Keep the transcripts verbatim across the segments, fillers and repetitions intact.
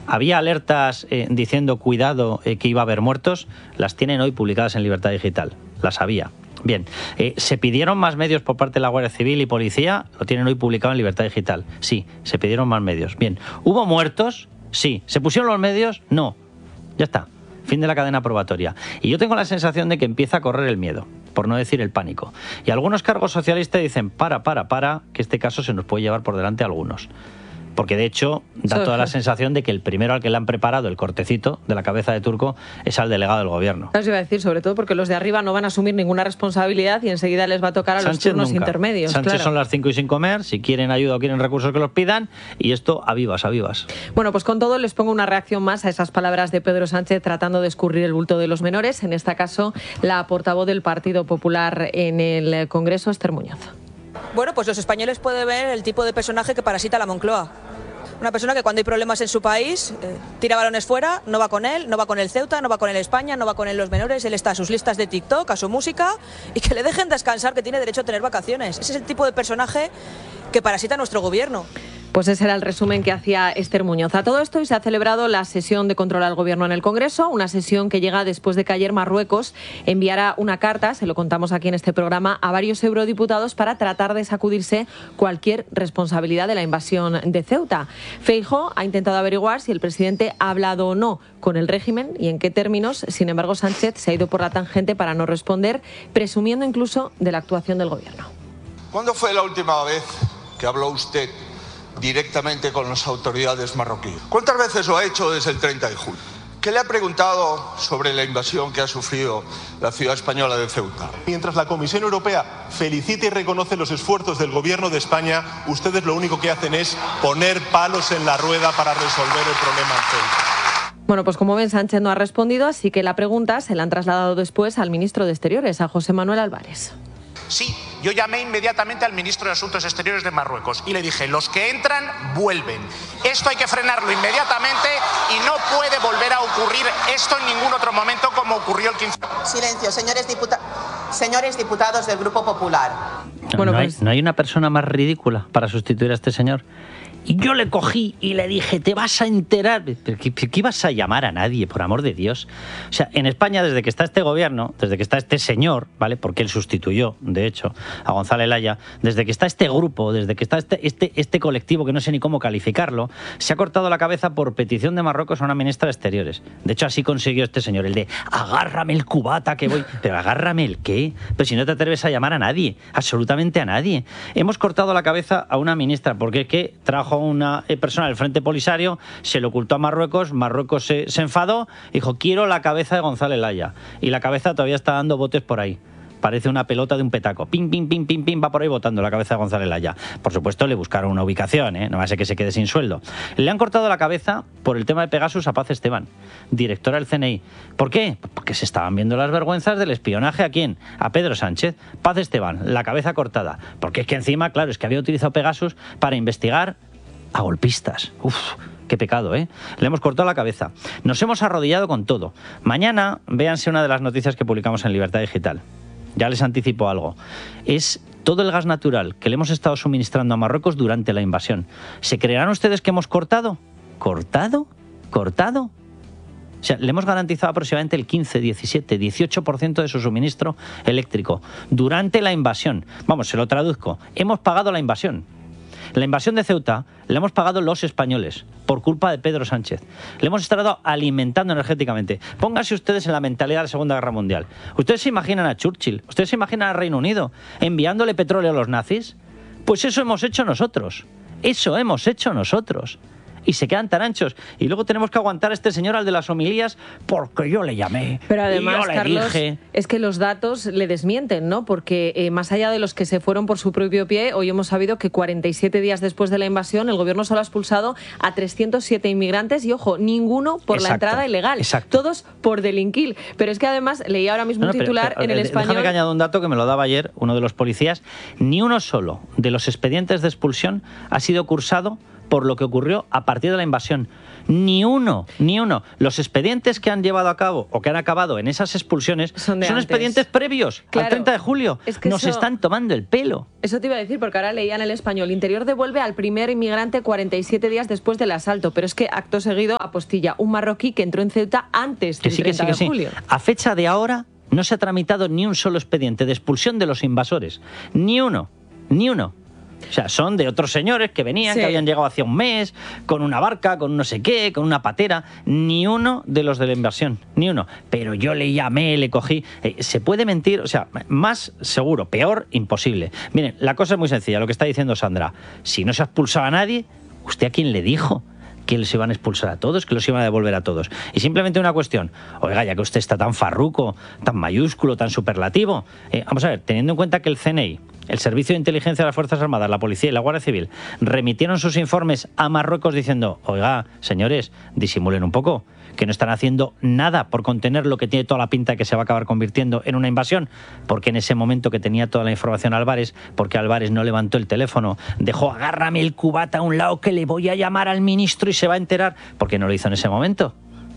Había alertas eh, diciendo cuidado eh, que iba a haber muertos, las tienen hoy publicadas en Libertad Digital, las había. Bien, eh, ¿se pidieron más medios por parte de la Guardia Civil y Policía? Lo tienen hoy publicado en Libertad Digital. Sí, se pidieron más medios. Bien, ¿hubo muertos? Sí. ¿Se pusieron los medios? No. Ya está. Fin de la cadena probatoria. Y yo tengo la sensación de que empieza a correr el miedo, por no decir el pánico. Y algunos cargos socialistas dicen, para, para, para, que este caso se nos puede llevar por delante a algunos. Porque de hecho da toda la sensación de que el primero al que le han preparado el cortecito de la cabeza de Turco es al delegado del gobierno. Os iba a decir, sobre todo porque los de arriba no van a asumir ninguna responsabilidad y enseguida les va a tocar a Sánchez los turnos nunca. intermedios. Sánchez claro. son las cinco y sin comer, si quieren ayuda o quieren recursos que los pidan, y esto a vivas, a vivas. Bueno, pues con todo les pongo una reacción más a esas palabras de Pedro Sánchez tratando de escurrir el bulto de los menores, en este caso la portavoz del Partido Popular en el Congreso, Esther Muñoz. Bueno, pues los españoles pueden ver el tipo de personaje que parasita la Moncloa. Una persona que cuando hay problemas en su país eh, tira balones fuera, no va con él, no va con el Ceuta, no va con el España, no va con él los menores, él está a sus listas de TikTok, a su música, y que le dejen descansar, que tiene derecho a tener vacaciones. Ese es el tipo de personaje que parasita nuestro gobierno. Pues ese era el resumen que hacía Esther Muñoz. A todo esto, y se ha celebrado la sesión de control al gobierno en el Congreso, una sesión que llega después de que ayer Marruecos enviara una carta, se lo contamos aquí en este programa, a varios eurodiputados para tratar de sacudirse cualquier responsabilidad de la invasión de Ceuta. Feijóo ha intentado averiguar si el presidente ha hablado o no con el régimen y en qué términos. Sin embargo, Sánchez se ha ido por la tangente para no responder, presumiendo incluso de la actuación del gobierno. ¿Cuándo fue la última vez que habló usted directamente con las autoridades marroquíes? ¿Cuántas veces lo ha hecho desde el treinta de julio? ¿Qué le ha preguntado sobre la invasión que ha sufrido la ciudad española de Ceuta? Mientras la Comisión Europea felicita y reconoce los esfuerzos del Gobierno de España, ustedes lo único que hacen es poner palos en la rueda para resolver el problema en Ceuta. Bueno, pues como ven, Sánchez no ha respondido, así que la pregunta se la han trasladado después al ministro de Exteriores, a José Manuel Álvarez. Sí, yo llamé inmediatamente al ministro de Asuntos Exteriores de Marruecos y le dije, los que entran, vuelven. Esto hay que frenarlo inmediatamente y no puede volver a ocurrir esto en ningún otro momento como ocurrió el quince. Silencio, señores, diputa señores diputados del Grupo Popular. No, bueno, no, pues... hay, no hay una persona más ridícula para sustituir a este señor. Y yo le cogí y le dije, te vas a enterar. ¿Pero qué, qué ibas a llamar a nadie, por amor de Dios? O sea, en España, desde que está este gobierno, desde que está este señor, ¿vale? Porque él sustituyó, de hecho, a González Laya, desde que está este grupo, desde que está este, este, este colectivo, que no sé ni cómo calificarlo, se ha cortado la cabeza por petición de Marruecos a una ministra de Exteriores. De hecho, así consiguió este señor, el de, agárrame el cubata que voy. Pero agárrame el qué. Pero si no te atreves a llamar a nadie, absolutamente a nadie. Hemos cortado la cabeza a una ministra, porque es que trajo una persona del Frente Polisario, se lo ocultó a Marruecos, Marruecos se, se enfadó, dijo, quiero la cabeza de González Laya. Y la cabeza todavía está dando botes por ahí. Parece una pelota de un petaco. Pim, pim, pim, pim, pim, va por ahí botando la cabeza de González Laya. Por supuesto, le buscaron una ubicación, ¿eh? No va a ser que se quede sin sueldo. Le han cortado la cabeza por el tema de Pegasus a Paz Esteban, directora del C N I. ¿Por qué? Porque se estaban viendo las vergüenzas del espionaje. ¿A quién? A Pedro Sánchez. Paz Esteban, la cabeza cortada. Porque es que encima, claro, es que había utilizado Pegasus para investigar a golpistas. Uf, qué pecado, ¿eh? Le hemos cortado la cabeza. Nos hemos arrodillado con todo. Mañana, véanse una de las noticias que publicamos en Libertad Digital. Ya les anticipo algo. Es todo el gas natural que le hemos estado suministrando a Marruecos durante la invasión. ¿Se creerán ustedes que hemos cortado? ¿Cortado? ¿Cortado? O sea, le hemos garantizado aproximadamente el quince, diecisiete, dieciocho por ciento de su suministro eléctrico durante la invasión. Vamos, se lo traduzco. Hemos pagado la invasión. La invasión de Ceuta la hemos pagado los españoles por culpa de Pedro Sánchez. Le hemos estado alimentando energéticamente. Pónganse ustedes en la mentalidad de la Segunda Guerra Mundial. ¿Ustedes se imaginan a Churchill? ¿Ustedes se imaginan al Reino Unido enviándole petróleo a los nazis? Pues eso hemos hecho nosotros. Eso hemos hecho nosotros. Y se quedan tan anchos. Y luego tenemos que aguantar a este señor, al de las homilías, porque yo le llamé. Pero además, y yo le Carlos, dije... es que los datos le desmienten, ¿no? Porque eh, más allá de los que se fueron por su propio pie, hoy hemos sabido que cuarenta y siete días después de la invasión, el gobierno solo ha expulsado a trescientos siete inmigrantes y, ojo, ninguno por exacto, la entrada ilegal. Exacto. Todos por delinquir. Pero es que además, leí ahora mismo no, no, un titular pero, pero, en el eh, Español... Déjame que añada un dato que me lo daba ayer uno de los policías. Ni uno solo de los expedientes de expulsión ha sido cursado por lo que ocurrió a partir de la invasión. Ni uno, ni uno. Los expedientes que han llevado a cabo o que han acabado en esas expulsiones son, son expedientes previos claro, al treinta de julio. Es que Nos eso, están tomando el pelo. Eso te iba a decir, porque ahora leía en El Español: Interior devuelve al primer inmigrante cuarenta y siete días después del asalto, pero es que acto seguido apostilla un marroquí que entró en Ceuta antes del que sí, que treinta sí, que de julio. Sí. A fecha de ahora no se ha tramitado ni un solo expediente de expulsión de los invasores. Ni uno, ni uno. O sea, son de otros señores que venían, sí. que habían llegado hacía un mes, con una barca, con no sé qué, con una patera. Ni uno de los de la invasión, ni uno. Pero yo le llamé, le cogí. Eh, ¿Se puede mentir? O sea, más seguro, peor, imposible. Miren, la cosa es muy sencilla, lo que está diciendo Sandra. Si no se ha expulsado a nadie, ¿usted a quién le dijo que los iban a expulsar a todos, que los iban a devolver a todos? Y simplemente una cuestión: oiga, ya que usted está tan farruco, tan mayúsculo, tan superlativo, eh, vamos a ver, teniendo en cuenta que el C N I, el Servicio de Inteligencia de las Fuerzas Armadas, la Policía y la Guardia Civil remitieron sus informes a Marruecos diciendo: oiga, señores, disimulen un poco, que no están haciendo nada por contener lo que tiene toda la pinta de que se va a acabar convirtiendo en una invasión, porque en ese momento que tenía toda la información Álvarez, porque Álvarez no levantó el teléfono, dejó agárrame el cubata a un lado que le voy a llamar al ministro y se va a enterar, porque no lo hizo en ese momento.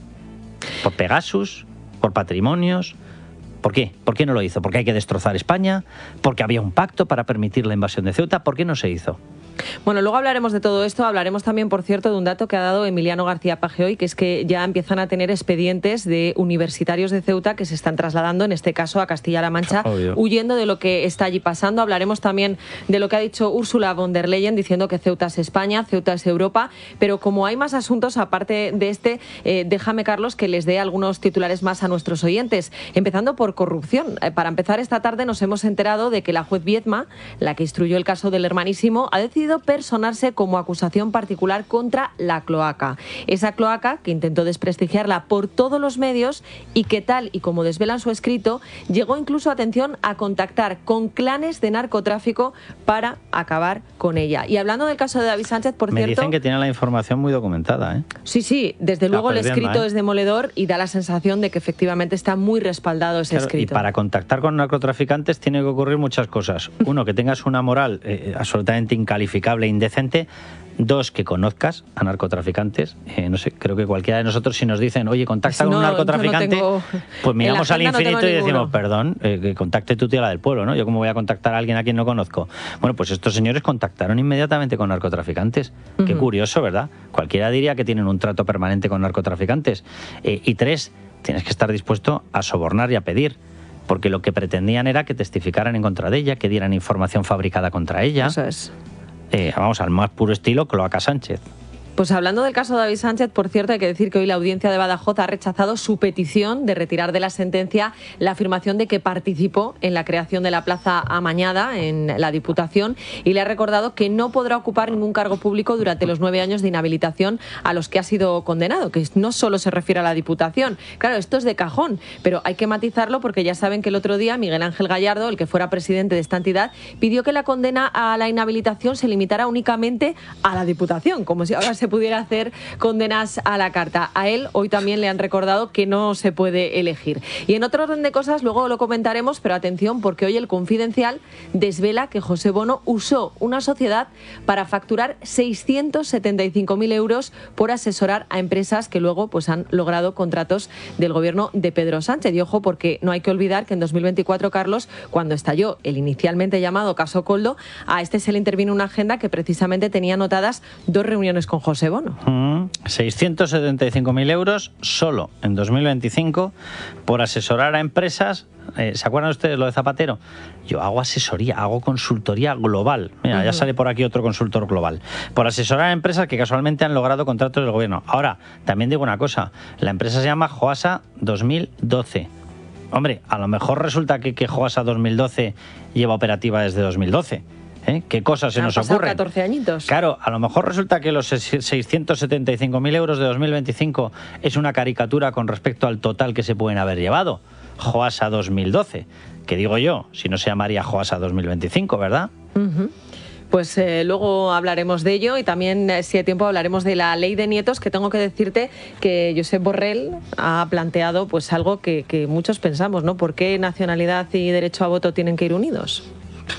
Por Pegasus, por patrimonios. ¿Por qué? ¿Por qué no lo hizo? ¿Porque hay que destrozar España? ¿Porque había un pacto para permitir la invasión de Ceuta? ¿Por qué no se hizo? Bueno, luego hablaremos de todo esto. Hablaremos también, por cierto, de un dato que ha dado Emiliano García Paje hoy, que es que ya empiezan a tener expedientes de universitarios de Ceuta que se están trasladando, en este caso a Castilla-La Mancha, Obvio. huyendo de lo que está allí pasando. Hablaremos también de lo que ha dicho Ursula von der Leyen, diciendo que Ceuta es España, Ceuta es Europa. Pero como hay más asuntos aparte de este, eh, déjame, Carlos, que les dé algunos titulares más a nuestros oyentes, empezando por corrupción. Eh, para empezar, esta tarde nos hemos enterado de que la juez Viedma, la que instruyó el caso del Hermanísimo, ha decidido personarse como acusación particular contra la cloaca. Esa cloaca que intentó desprestigiarla por todos los medios y que, tal y como desvelan su escrito, llegó incluso, atención, a contactar con clanes de narcotráfico para acabar con ella. Y hablando del caso de David Sánchez, por Me cierto... dicen que tiene la información muy documentada, ¿eh? Sí, sí, desde luego el escrito ¿eh? es demoledor y da la sensación de que efectivamente está muy respaldado ese claro, escrito. Y para contactar con narcotraficantes tiene que ocurrir muchas cosas. Uno, que tengas una moral eh, absolutamente incalificable e indecente. Dos, que conozcas a narcotraficantes. Eh, no sé, creo que cualquiera de nosotros, si nos dicen, oye, contacta no, con un narcotraficante, no tengo... pues miramos al infinito no y decimos, perdón, eh, que contacte tu tía, la del pueblo, ¿no? Yo cómo voy a contactar a alguien a quien no conozco. Bueno, pues estos señores contactaron inmediatamente con narcotraficantes. Uh-huh. Qué curioso, ¿verdad? Cualquiera diría que tienen un trato permanente con narcotraficantes. Eh, y tres, tienes que estar dispuesto a sobornar y a pedir. Porque lo que pretendían era que testificaran en contra de ella, que dieran información fabricada contra ella. Eso es. Eh, vamos, al más puro estilo Cloaca Sánchez. Pues hablando del caso de David Sánchez, por cierto, hay que decir que hoy la audiencia de Badajoz ha rechazado su petición de retirar de la sentencia la afirmación de que participó en la creación de la Plaza Amañada en la Diputación y le ha recordado que no podrá ocupar ningún cargo público durante los nueve años de inhabilitación a los que ha sido condenado, que no solo se refiere a la Diputación. Claro, esto es de cajón, pero hay que matizarlo porque ya saben que el otro día Miguel Ángel Gallardo, el que fuera presidente de esta entidad, pidió que la condena a la inhabilitación se limitara únicamente a la Diputación, como si ahora se pudiera hacer condenas a la carta. A él hoy también le han recordado que no se puede elegir. Y en otro orden de cosas, luego lo comentaremos, pero atención, porque hoy el Confidencial desvela que José Bono usó una sociedad para facturar seiscientos setenta y cinco mil euros por asesorar a empresas que luego pues, han logrado contratos del gobierno de Pedro Sánchez. Y ojo, porque no hay que olvidar que en dos mil veinticuatro, Carlos, cuando estalló el inicialmente llamado caso Coldo, a este se le intervino una agenda que precisamente tenía anotadas dos reuniones con José Bono. Mm, seiscientos setenta y cinco mil euros solo en dos mil veinticinco por asesorar a empresas. Eh, ¿Se acuerdan ustedes lo de Zapatero? Yo hago asesoría, hago consultoría global. Mira, uh-huh. ya sale por aquí otro consultor global. Por asesorar a empresas que casualmente han logrado contratos del gobierno. Ahora, también digo una cosa. La empresa se llama Joasa dos mil doce. Hombre, a lo mejor resulta que, que Joasa dos mil doce lleva operativa desde dos mil doce. ¿Eh? ¿Qué cosas se Han nos pasado ocurren? catorce añitos. Claro, a lo mejor resulta que los seiscientos setenta y cinco mil euros de dos mil veinticinco es una caricatura con respecto al total que se pueden haber llevado. Joasa dos mil doce, que digo yo, si no se llamaría Joasa dos mil veinticinco, ¿verdad? Uh-huh. Pues eh, luego hablaremos de ello y también, eh, si hay tiempo, hablaremos de la ley de nietos, que tengo que decirte que Josep Borrell ha planteado pues algo que, que muchos pensamos, ¿no? ¿Por qué nacionalidad y derecho a voto tienen que ir unidos?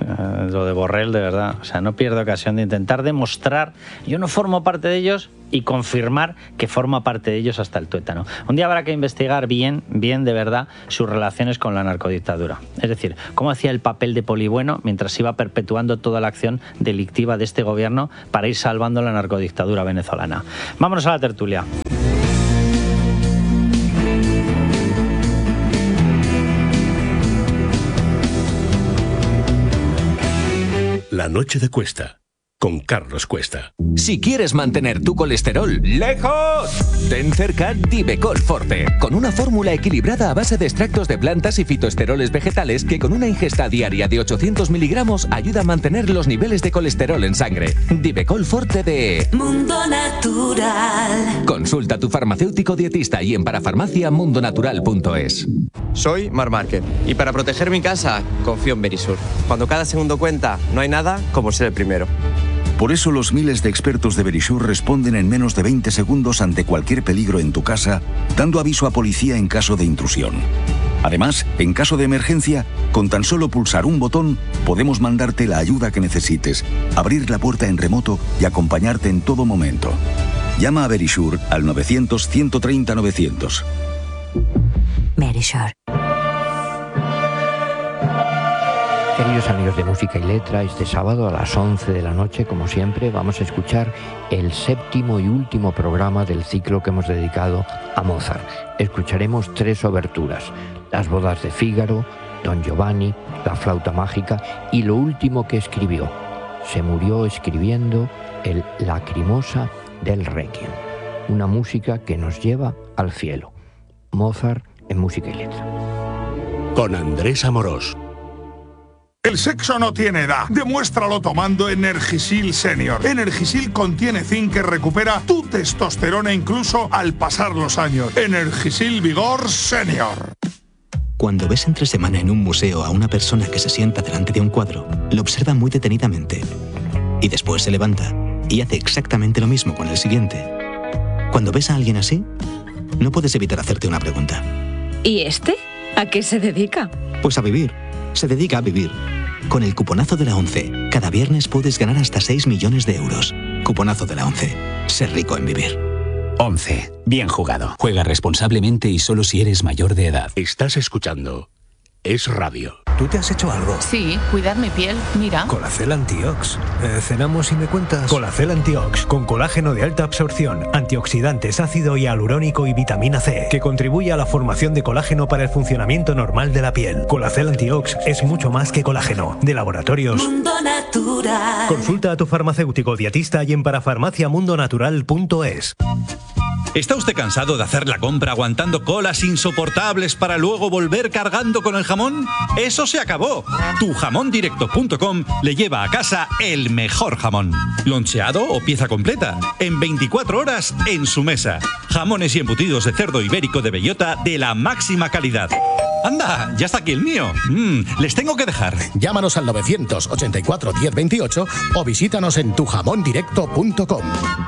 eh, lo de Borrell, de verdad. O sea, no pierdo ocasión de intentar demostrar, yo no formo parte de ellos, y confirmar que forma parte de ellos hasta el tuétano. Un día habrá que investigar bien, bien de verdad, sus relaciones con la narcodictadura. Es decir, cómo hacía el papel de polibueno mientras iba perpetuando toda la acción delictiva de este gobierno para ir salvando la narcodictadura venezolana. Vámonos a la tertulia. La noche de Cuesta, con Carlos Cuesta. Si quieres mantener tu colesterol lejos, ten cerca Divecol Forte, con una fórmula equilibrada a base de extractos de plantas y fitoesteroles vegetales que con una ingesta diaria de ochocientos miligramos ayuda a mantener los niveles de colesterol en sangre. Divecol Forte de Mundo Natural. Consulta a tu farmacéutico dietista y en parafarmacia mundo natural punto es. Soy Mar Márquez y para proteger mi casa confío en Verisur. Cuando cada segundo cuenta, no hay nada como ser el primero. Por eso los miles de expertos de Verisur responden en menos de veinte segundos ante cualquier peligro en tu casa, dando aviso a policía en caso de intrusión. Además, en caso de emergencia, con tan solo pulsar un botón, podemos mandarte la ayuda que necesites, abrir la puerta en remoto y acompañarte en todo momento. Llama a Verisur al novecientos, ciento treinta, novecientos. Verisur. Queridos amigos de Música y Letra, este sábado a las once de la noche, como siempre, vamos a escuchar el séptimo y último programa del ciclo que hemos dedicado a Mozart. Escucharemos tres oberturas: Las bodas de Fígaro, Don Giovanni, La flauta mágica y lo último que escribió. Se murió escribiendo el Lacrimosa del Requiem, una música que nos lleva al cielo. Mozart en Música y Letra. Con Andrés Amorós. El sexo no tiene edad. Demuéstralo tomando Energisil Senior. Energisil contiene zinc que recupera tu testosterona incluso al pasar los años. Energisil Vigor Senior. Cuando ves entre semana en un museo a una persona que se sienta delante de un cuadro, lo observa muy detenidamente. Y después se levanta y hace exactamente lo mismo con el siguiente. Cuando ves a alguien así, no puedes evitar hacerte una pregunta. ¿Y este? ¿A qué se dedica? Pues a vivir. Se dedica a vivir. Con el cuponazo de la ONCE, cada viernes puedes ganar hasta seis millones de euros. Cuponazo de la ONCE. Ser rico en vivir. ONCE. Bien jugado. Juega responsablemente y solo si eres mayor de edad. Estás escuchando Es Radio. ¿Tú te has hecho algo? Sí, cuidar mi piel, mira. Colacel Antiox. Eh, ¿Cenamos y me cuentas? Colacel Antiox, con colágeno de alta absorción, antioxidantes, ácido hialurónico y vitamina C, que contribuye a la formación de colágeno para el funcionamiento normal de la piel. Colacel Antiox es mucho más que colágeno. De Laboratorios Mundo Natural. Consulta a tu farmacéutico dietista y en parafarmacia mundo natural punto es. ¿Está usted cansado de hacer la compra aguantando colas insoportables para luego volver cargando con el jamón? ¡Eso se acabó! tu jamón directo punto com le lleva a casa el mejor jamón. Loncheado o pieza completa, en veinticuatro horas en su mesa. Jamones y embutidos de cerdo ibérico de bellota de la máxima calidad. ¡Anda! ¡Ya está aquí el mío! Mm, les tengo que dejar. Llámanos al novecientos ochenta y cuatro diez veintiocho o visítanos en tu jamón directo punto com.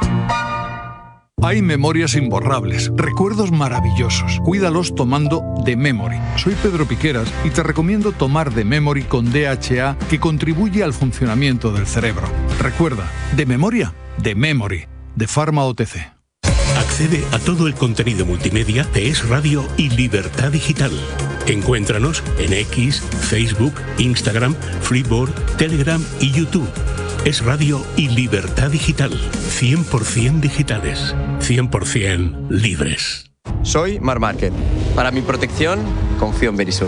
Hay memorias imborrables, recuerdos maravillosos. Cuídalos tomando The Memory. Soy Pedro Piqueras y te recomiendo tomar The Memory con D H A, que contribuye al funcionamiento del cerebro. Recuerda, de memoria, The Memory, de Pharma O T C. Accede a todo el contenido multimedia de Es Radio y Libertad Digital. Encuéntranos en X, Facebook, Instagram, Freeboard, Telegram y YouTube. Es Radio y Libertad Digital. cien por ciento digitales. cien por ciento libres. Soy Mar Márquez. Para mi protección, confío en Verisur.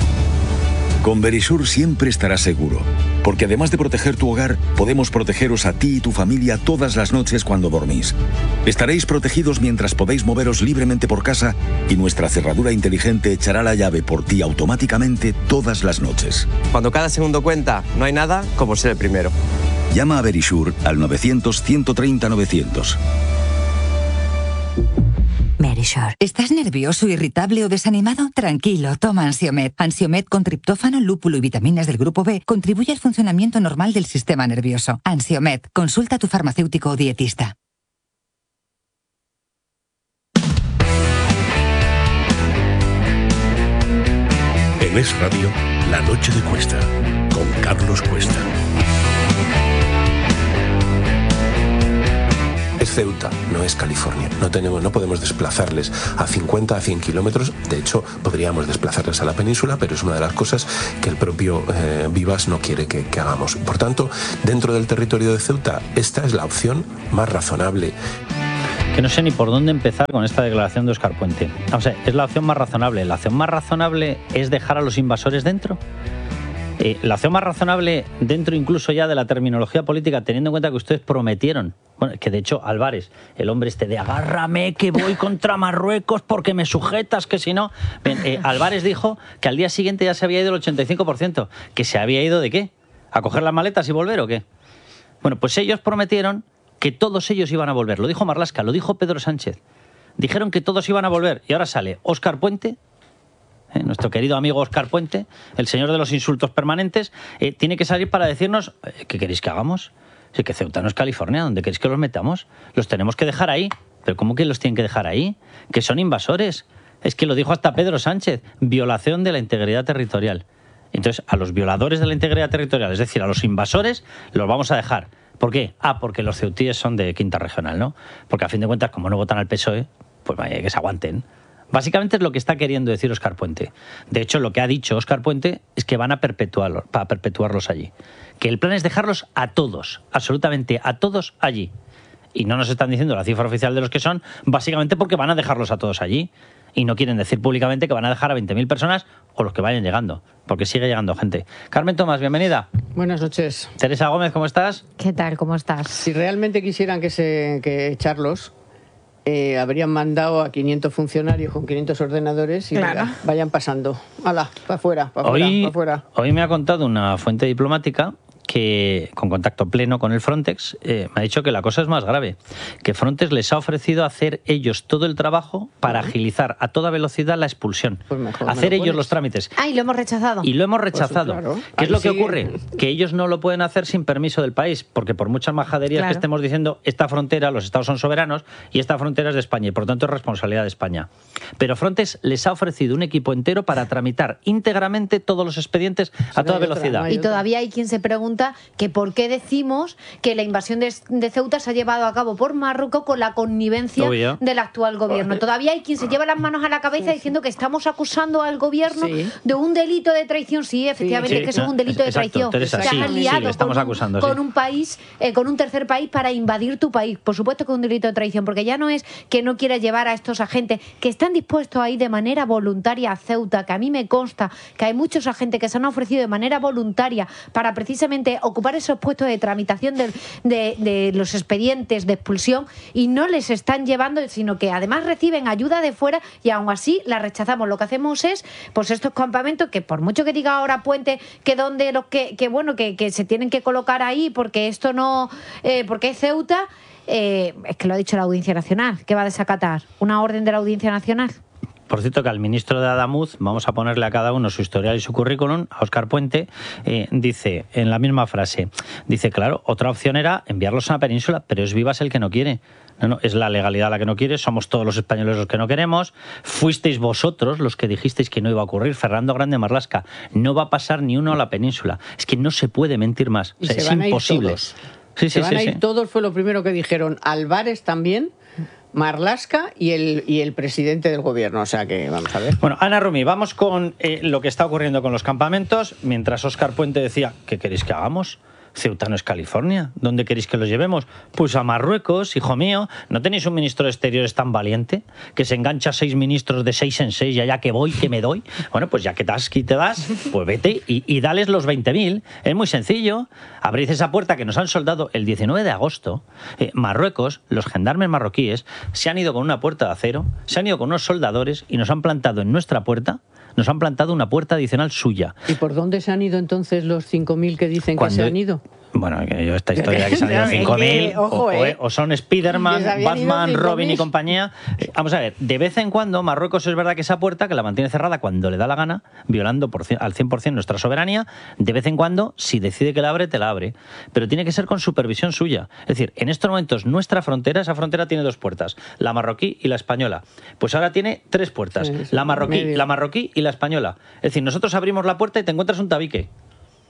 Con Verisur siempre estarás seguro, porque además de proteger tu hogar, podemos protegeros a ti y tu familia todas las noches cuando dormís. Estaréis protegidos mientras podéis moveros libremente por casa y nuestra cerradura inteligente echará la llave por ti automáticamente todas las noches. Cuando cada segundo cuenta, no hay nada como ser el primero. Llama a Verisur al novecientos, ciento treinta, novecientos. Verisur. ¿Estás nervioso, irritable o desanimado? Tranquilo, toma Ansiomed. Ansiomed con triptófano, lúpulo y vitaminas del grupo B contribuye al funcionamiento normal del sistema nervioso. Ansiomed. Consulta a tu farmacéutico o dietista. En Es Radio, La Noche de Cuesta, con Carlos Cuesta. Es Ceuta, no es California. No tenemos, no podemos desplazarles a cincuenta, a cien kilómetros. De hecho, podríamos desplazarles a la península, pero es una de las cosas que el propio eh, Vivas no quiere que, que hagamos. Por tanto, dentro del territorio de Ceuta, esta es la opción más razonable. Que no sé ni por dónde empezar con esta declaración de Óscar Puente. O sea, es la opción más razonable. ¿La opción más razonable es dejar a los invasores dentro? Eh, la opción más razonable dentro incluso ya de la terminología política, teniendo en cuenta que ustedes prometieron, bueno, que de hecho Álvarez, el hombre este de agárrame que voy contra Marruecos porque me sujetas, que si no... Bien, eh, Álvarez dijo que al día siguiente ya se había ido el ochenta y cinco por ciento. ¿Que se había ido de qué? ¿A coger las maletas y volver o qué? Bueno, pues ellos prometieron que todos ellos iban a volver. Lo dijo Marlaska, lo dijo Pedro Sánchez. Dijeron que todos iban a volver y ahora sale Óscar Puente, eh, nuestro querido amigo Óscar Puente, el señor de los insultos permanentes, eh, tiene que salir para decirnos eh, ¿qué queréis que hagamos? Si que Ceuta no es California, ¿dónde queréis que los metamos? Los tenemos que dejar ahí. ¿Pero cómo que los tienen que dejar ahí? Que son invasores. Es que lo dijo hasta Pedro Sánchez, violación de la integridad territorial. Entonces, a los violadores de la integridad territorial, es decir, a los invasores, los vamos a dejar. ¿Por qué? Ah, porque los ceutíes son de quinta regional, ¿no? Porque a fin de cuentas, como no votan al P S O E, pues vaya, que se aguanten. Básicamente es lo que está queriendo decir Óscar Puente. De hecho, lo que ha dicho Óscar Puente es que van a perpetuarlos, para perpetuarlos allí. Que el plan es dejarlos a todos, absolutamente a todos allí. Y no nos están diciendo la cifra oficial de los que son, básicamente porque van a dejarlos a todos allí. Y no quieren decir públicamente que van a dejar a veinte mil personas o los que vayan llegando, porque sigue llegando gente. Carmen Tomás, bienvenida. Buenas noches. Teresa Gómez, ¿cómo estás? ¿Qué tal? ¿Cómo estás? Si realmente quisieran que, se, que echarlos, eh, habrían mandado a quinientos funcionarios con quinientos ordenadores y Claro. venga, vayan pasando. ¡Hala! Para afuera, para afuera, Hoy, para afuera. hoy me ha contado una fuente diplomática que, con contacto pleno con el Frontex, eh, me ha dicho que la cosa es más grave, que Frontex les ha ofrecido hacer ellos todo el trabajo para agilizar a toda velocidad la expulsión, Pues mejor hacer me lo ellos pones. los trámites. Ah, y lo hemos rechazado. Y lo hemos rechazado. Pues, claro. ¿Qué es Ahí lo que sigue. ocurre? Que ellos no lo pueden hacer sin permiso del país, porque por muchas majaderías Claro. que estemos diciendo, esta frontera, los estados son soberanos y esta frontera es de España y por tanto es responsabilidad de España. Pero Frontex les ha ofrecido un equipo entero para tramitar íntegramente todos los expedientes a toda velocidad. Y todavía hay quien se pregunta que por qué decimos que la invasión de, de Ceuta se ha llevado a cabo por Marruecos con la connivencia Obvio. del actual gobierno. Todavía hay quien se lleva las manos a la cabeza diciendo que estamos acusando al gobierno Sí. de un delito de traición. Sí, efectivamente, Sí, que eso es no, un delito de exacto, traición. Teresa, Te sí, has sí, aliado le estamos con, un, acusando, sí. con un país, eh, con un tercer país para invadir tu país. Por supuesto que es un delito de traición, porque ya no es que no quiera llevar a estos agentes que están dispuestos a ir de manera voluntaria a Ceuta, que a mí me consta que hay muchos agentes que se han ofrecido de manera voluntaria para precisamente ocupar esos puestos de tramitación del De, de los expedientes de expulsión y no les están llevando, sino que además reciben ayuda de fuera y aún así la rechazamos. Lo que hacemos es, pues estos campamentos que por mucho que diga ahora Puente que donde los que, que bueno que, que se tienen que colocar ahí porque esto no, eh, porque es Ceuta, eh, es que lo ha dicho la Audiencia Nacional, ¿qué va a desacatar? ¿Una orden de la Audiencia Nacional? Por cierto, que al ministro de Adamuz, vamos a ponerle a cada uno su historial y su currículum, a Óscar Puente, eh, dice en la misma frase, dice, claro, otra opción era enviarlos a la península, pero es Vivas el que no quiere. No, no, es la legalidad la que no quiere, somos todos los españoles los que no queremos, fuisteis vosotros los que dijisteis que no iba a ocurrir, Fernando Grande Marlaska, no va a pasar ni uno a la península. Es que no se puede mentir más, o Y sea, se es van a ir imposible. todos. Sí, sí, se van sí, a ir sí. todos, fue lo primero que dijeron. Álvarez también, Marlaska y el, y el presidente del gobierno. O sea que, vamos a ver. Bueno, Ana Rumi, vamos con eh, lo que está ocurriendo con los campamentos. Mientras Óscar Puente decía, ¿qué queréis que hagamos? Ceuta no es California. ¿Dónde queréis que los llevemos? Pues a Marruecos, hijo mío. ¿No tenéis un ministro de Exteriores tan valiente que se engancha a seis ministros de seis en seis y allá que voy, que me doy? Bueno, pues ya que das, que te das, pues vete y, y dales los veinte mil. Es muy sencillo. Abrís esa puerta que nos han soldado el diecinueve de agosto. Eh, Marruecos, los gendarmes marroquíes, se han ido con una puerta de acero, se han ido con unos soldadores y nos han plantado en nuestra puerta, nos han plantado una puerta adicional suya. ¿Y por dónde se han ido entonces los cinco mil que dicen Cuando- que se han ido? Bueno, que yo esta historia que se han ido Es que, cinco mil, ojo, o, eh. o son Spiderman, Que se habían ido Batman, cinco Robin y mil. compañía. Eh, Vamos a ver, de vez en cuando Marruecos es verdad que esa puerta, que la mantiene cerrada cuando le da la gana, violando por cien- al cien por ciento nuestra soberanía, de vez en cuando, si decide que la abre, te la abre. Pero tiene que ser con supervisión suya. Es decir, en estos momentos nuestra frontera, esa frontera tiene dos puertas, la marroquí y la española. Pues ahora tiene tres puertas, Sí, sí, la marroquí, medio. la marroquí y la española. Es decir, nosotros abrimos la puerta y te encuentras un tabique.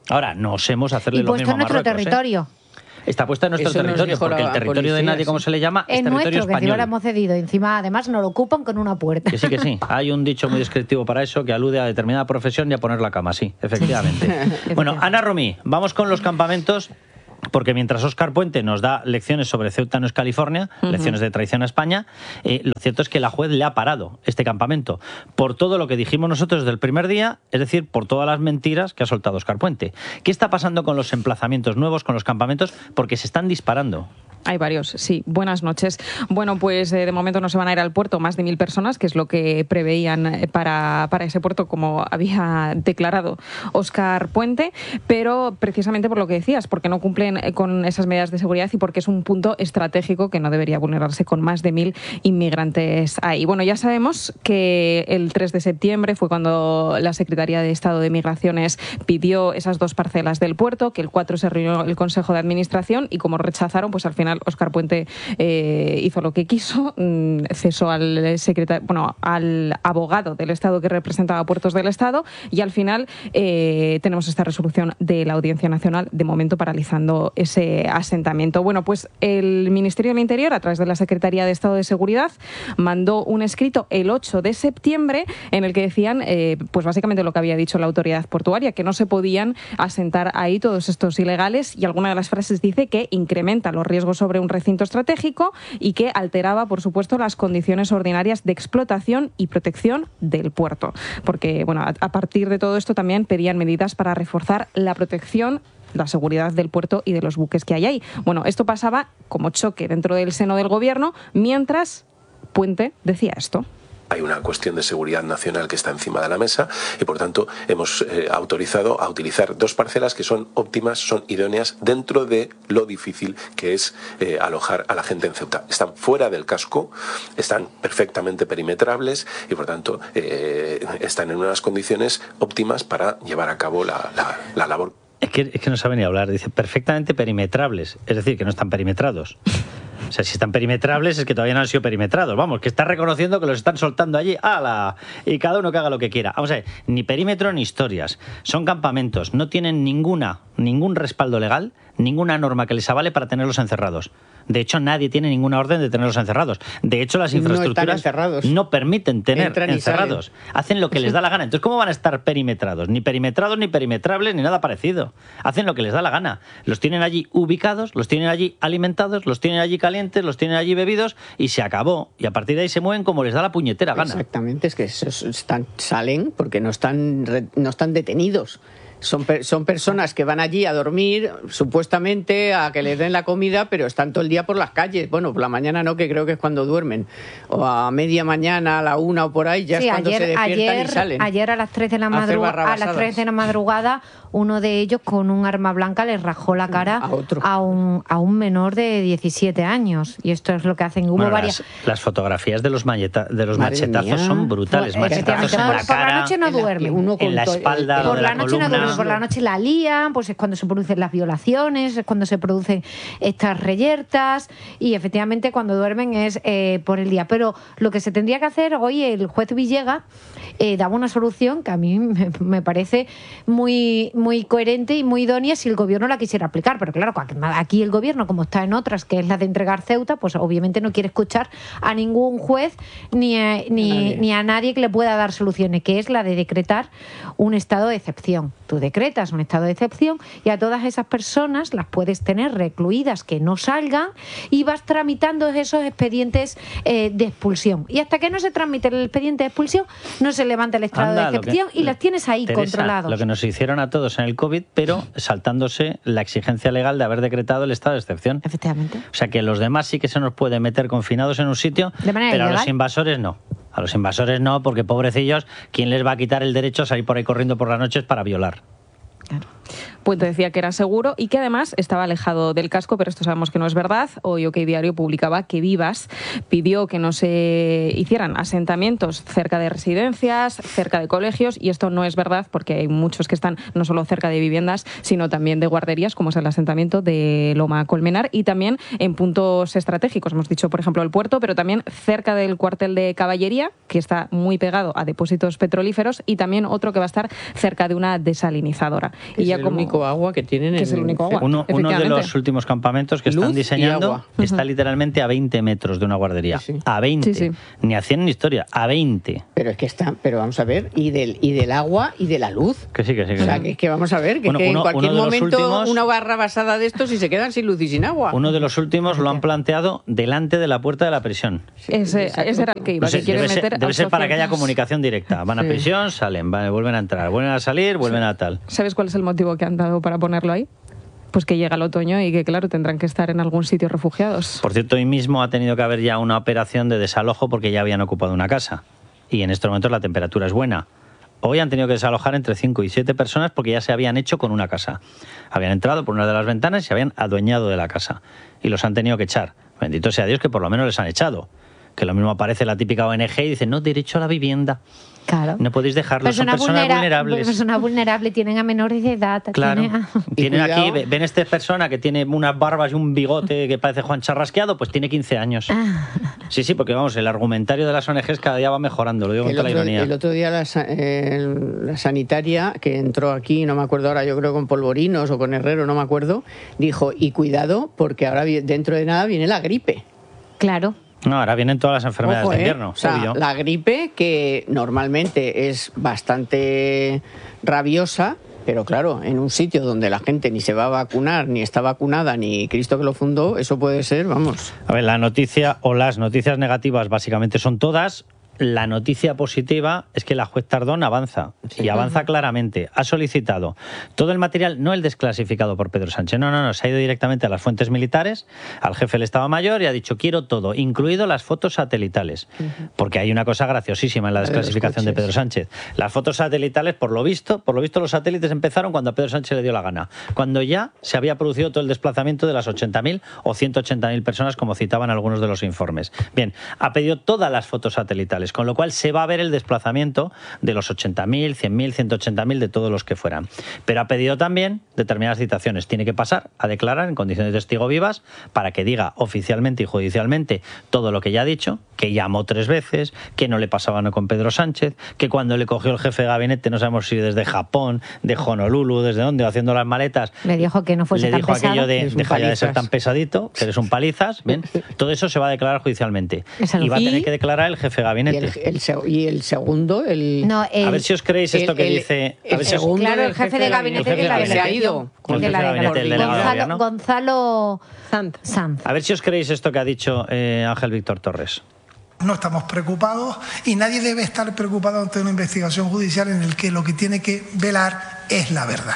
Ahora, no osemos hacerle y lo mismo a puesto en nuestro Marruecos, territorio. ¿eh? Está puesta en nuestro Eso nos territorio, dijo porque la el territorio policía, de nadie, sí. como se le llama, es, Es territorio nuestro, que encima español. lo hemos cedido. Encima, además, nos lo ocupan con una puerta. Que sí, que sí. Hay un dicho muy descriptivo para eso que alude a determinada profesión y a poner la cama, sí, efectivamente. Bueno, Ana Romí, vamos con los campamentos. Porque mientras Óscar Puente nos da lecciones sobre Ceuta no es California, uh-huh. lecciones de traición a España, eh, lo cierto es que la juez le ha parado este campamento por todo lo que dijimos nosotros desde el primer día, es decir, por todas las mentiras que ha soltado Óscar Puente. ¿Qué está pasando con los emplazamientos nuevos, con los campamentos? Porque se están disparando. Hay varios, sí. Buenas noches. Bueno, pues eh, de momento no se van a ir al puerto más de mil personas, que es lo que preveían para, para ese puerto, como había declarado Óscar Puente, pero precisamente por lo que decías, porque no cumplen con esas medidas de seguridad y porque es un punto estratégico que no debería vulnerarse con más de mil inmigrantes ahí. Bueno, ya sabemos que el tres de septiembre fue cuando la Secretaría de Estado de Migraciones pidió esas dos parcelas del puerto, que el cuatro se reunió el Consejo de Administración y como rechazaron, pues al final Óscar Puente eh, hizo lo que quiso, cesó al secretario, bueno, al abogado del Estado que representaba Puertos del Estado y al final eh, tenemos esta resolución de la Audiencia Nacional, de momento paralizando ese asentamiento. Bueno, pues el Ministerio del Interior, a través de la Secretaría de Estado de Seguridad, mandó un escrito el ocho de septiembre en el que decían, eh, pues básicamente lo que había dicho la autoridad portuaria, que no se podían asentar ahí todos estos ilegales y alguna de las frases dice que incrementa los riesgos sobre un recinto estratégico y que alteraba, por supuesto, las condiciones ordinarias de explotación y protección del puerto. Porque, bueno, a, a partir de todo esto también pedían medidas para reforzar la protección, la seguridad del puerto y de los buques que hay ahí. Bueno, esto pasaba como choque dentro del seno del gobierno, mientras Puente decía esto. Hay una cuestión de seguridad nacional que está encima de la mesa y, por tanto, hemos eh, autorizado a utilizar dos parcelas que son óptimas, son idóneas dentro de lo difícil que es eh, alojar a la gente en Ceuta. Están fuera del casco, están perfectamente perimetrables y, por tanto, eh, están en unas condiciones óptimas para llevar a cabo la, la, la labor. Es que, es que no sabe ni hablar. Dice perfectamente perimetrables, es decir, que no están perimetrados. O sea, si están perimetrables es que todavía no han sido perimetrados. Vamos, que está reconociendo que los están soltando allí. ¡Hala! Y cada uno que haga lo que quiera. Vamos a ver, ni perímetro ni historias. Son campamentos. No tienen ninguna, ningún respaldo legal, ninguna norma que les avale para tenerlos encerrados. De hecho, nadie tiene ninguna orden de tenerlos encerrados. De hecho, las infraestructuras no, no permiten tener Entran encerrados. Hacen lo que les da la gana. Entonces, ¿cómo van a estar perimetrados? Ni perimetrados, ni perimetrables, ni nada parecido. Hacen lo que les da la gana. Los tienen allí ubicados, los tienen allí alimentados, los tienen allí calientes, los tienen allí bebidos y se acabó. Y a partir de ahí se mueven como les da la puñetera gana. Exactamente, es que están, salen porque no están, no están detenidos. Son, son personas que van allí a dormir, supuestamente a que les den la comida, pero están todo el día por las calles. Bueno, por la mañana no, que creo que es cuando duermen. O a media mañana, a la una o por ahí, ya sí, es cuando ayer, se despiertan ayer, y salen. Ayer a las tres de la madrugada, a las tres de la madrugada, uno de ellos con un arma blanca le rajó la cara a, otro. a, un, a un menor de diecisiete años. Y esto es lo que hacen. Hubo bueno, varias... las, las fotografías de los, malleta, de los machetazos mía. son brutales. Pues, machetazos en la por, cara, por la noche no duermen. Uno en la espalda, por de la, la noche columna. no duermen, por la noche la lían, pues es cuando se producen las violaciones, es cuando se producen estas reyertas y efectivamente cuando duermen es eh, por el día. Pero lo que se tendría que hacer hoy, el juez Villegas eh, daba una solución que a mí me, me parece muy, muy coherente y muy idónea si el gobierno la quisiera aplicar. Pero claro, aquí el gobierno, como está en otras, que es la de entregar Ceuta, pues obviamente no quiere escuchar a ningún juez ni a, ni, ni a nadie que le pueda dar soluciones, que es la de decretar un estado de excepción. Tú decretas un estado de excepción y a todas esas personas las puedes tener recluidas que no salgan y vas tramitando esos expedientes eh, de expulsión. Y hasta que no se tramite el expediente de expulsión, no se levanta el estado Anda, de excepción que, y las tienes ahí Teresa, controlados. Lo que nos hicieron a todos en el COVID, pero saltándose la exigencia legal de haber decretado el estado de excepción. Efectivamente. O sea que los demás sí que se nos puede meter confinados en un sitio, pero ilegal. A los invasores no. A los invasores no, porque pobrecillos, ¿quién les va a quitar el derecho a salir por ahí corriendo por las noches para violar? Claro. Puente decía que era seguro y que además estaba alejado del casco, pero esto sabemos que no es verdad. Hoy OK Diario publicaba que Vivas pidió que no se hicieran asentamientos cerca de residencias, cerca de colegios, y esto no es verdad porque hay muchos que están no solo cerca de viviendas, sino también de guarderías, como es el asentamiento de Loma Colmenar, y también en puntos estratégicos. Hemos dicho, por ejemplo, el puerto, pero también cerca del cuartel de caballería, que está muy pegado a depósitos petrolíferos, y también otro que va a estar cerca de una desalinizadora. Es y ya el como... único único agua que tienen. Que es el único agua. Uno, uno de los últimos campamentos que Luz están diseñando y agua. está literalmente a veinte metros de una guardería. Sí, sí. A veinte. Sí, sí. Ni a cien ni historia. A veinte. Pero es que está, pero vamos a ver, y del, y del agua y de la luz. Que sí, que sí. Que O sea, sí. que, es que vamos a ver, que, Bueno, es que uno- en cualquier uno de los momento últimos- una barra basada de estos y se quedan sin luz y sin agua. Uno de los últimos lo han planteado delante de la puerta de la prisión. Ese, ese era el que iba, No sé, que quiere debe ser, meter debe a ser para que haya socios. comunicación directa. Van a Sí. prisión, salen, van- vuelven a entrar, vuelven a salir, vuelven a tal. ¿Sabes cuál es el motivo que han dado para ponerlo ahí? Pues que llega el otoño y que, claro, tendrán que estar en algún sitio refugiados. Por cierto, hoy mismo ha tenido que haber ya una operación de desalojo porque ya habían ocupado una casa. Y en estos momentos la temperatura es buena. Hoy han tenido que desalojar entre cinco y siete personas porque ya se habían hecho con una casa. Habían entrado por una de las ventanas y se habían adueñado de la casa. Y los han tenido que echar. Bendito sea Dios que por lo menos les han echado. Que lo mismo aparece la típica O N Ge y dice, no, derecho a la vivienda. Claro. No podéis dejarlo, son personas vulnera- vulnerables. Personas vulnerables, tienen a menores de edad. Claro. tienen a- Tienen cuidado. aquí, ve- ven esta persona que tiene unas barbas y un bigote que parece Juan Charrasqueado, pues tiene quince años. Ah. Sí, sí, porque vamos, el argumentario de las O N Ges cada día va mejorando, lo digo con El toda la otro, ironía. el otro día la, sa- eh, la sanitaria que entró aquí, no me acuerdo ahora, yo creo con Polvorinos o con Herrero, no me acuerdo, dijo, y cuidado porque ahora vi- dentro de nada viene la gripe. Claro. No, ahora vienen todas las enfermedades Ojo, de ¿eh? invierno, O sea, obvio. la gripe que normalmente es bastante rabiosa, pero claro, en un sitio donde la gente ni se va a vacunar, ni está vacunada, ni Cristo que lo fundó, eso puede ser, vamos. A ver, la noticia o las noticias negativas básicamente son todas. La noticia positiva es que la juez Tardón avanza, y avanza claramente. Ha solicitado todo el material, no el desclasificado por Pedro Sánchez, no, no, no, se ha ido directamente a las fuentes militares, al jefe del Estado Mayor, y ha dicho, quiero todo, incluido las fotos satelitales. Porque hay una cosa graciosísima en la La de los desclasificación de coches. Pedro Sánchez. Las fotos satelitales, por lo visto, por lo visto los satélites empezaron cuando a Pedro Sánchez le dio la gana, cuando ya se había producido todo el desplazamiento de las ochenta mil o ciento ochenta mil personas, como citaban algunos de los informes. Bien, ha pedido todas las fotos satelitales, con lo cual se va a ver el desplazamiento de los ochenta mil, cien mil, ciento ochenta mil, de todos los que fueran. Pero ha pedido también determinadas citaciones. Tiene que pasar a declarar en condiciones de testigo vivas para que diga oficialmente y judicialmente todo lo que ya ha dicho, que llamó tres veces, que no le pasaba no con Pedro Sánchez, que cuando le cogió el jefe de gabinete, no sabemos si desde Japón, de Honolulu, desde dónde, haciendo las maletas, Le dijo que no fuese le tan dijo pesado. aquello de Eres un deja ya de ser palizas. tan pesadito, que eres un palizas, bien, todo eso se va a declarar judicialmente. Es algo- Y va a tener Y- que declarar el jefe de Y gabinete. el, el se- y el segundo, el... No, el- A ver si os creéis esto el- que el- dice. A el ver si os- segundo Claro, el del jefe de gabinete El jefe de la de se ha gabinete. ido. El de jefe la de gabinete, el delegado de Gonzalo, gobierno. Gonzalo Sant. Sanz. A ver si os creéis esto que ha dicho eh, Ángel Víctor Torres. No estamos preocupados y nadie debe estar preocupado ante una investigación judicial en el que lo que tiene que velar es la verdad,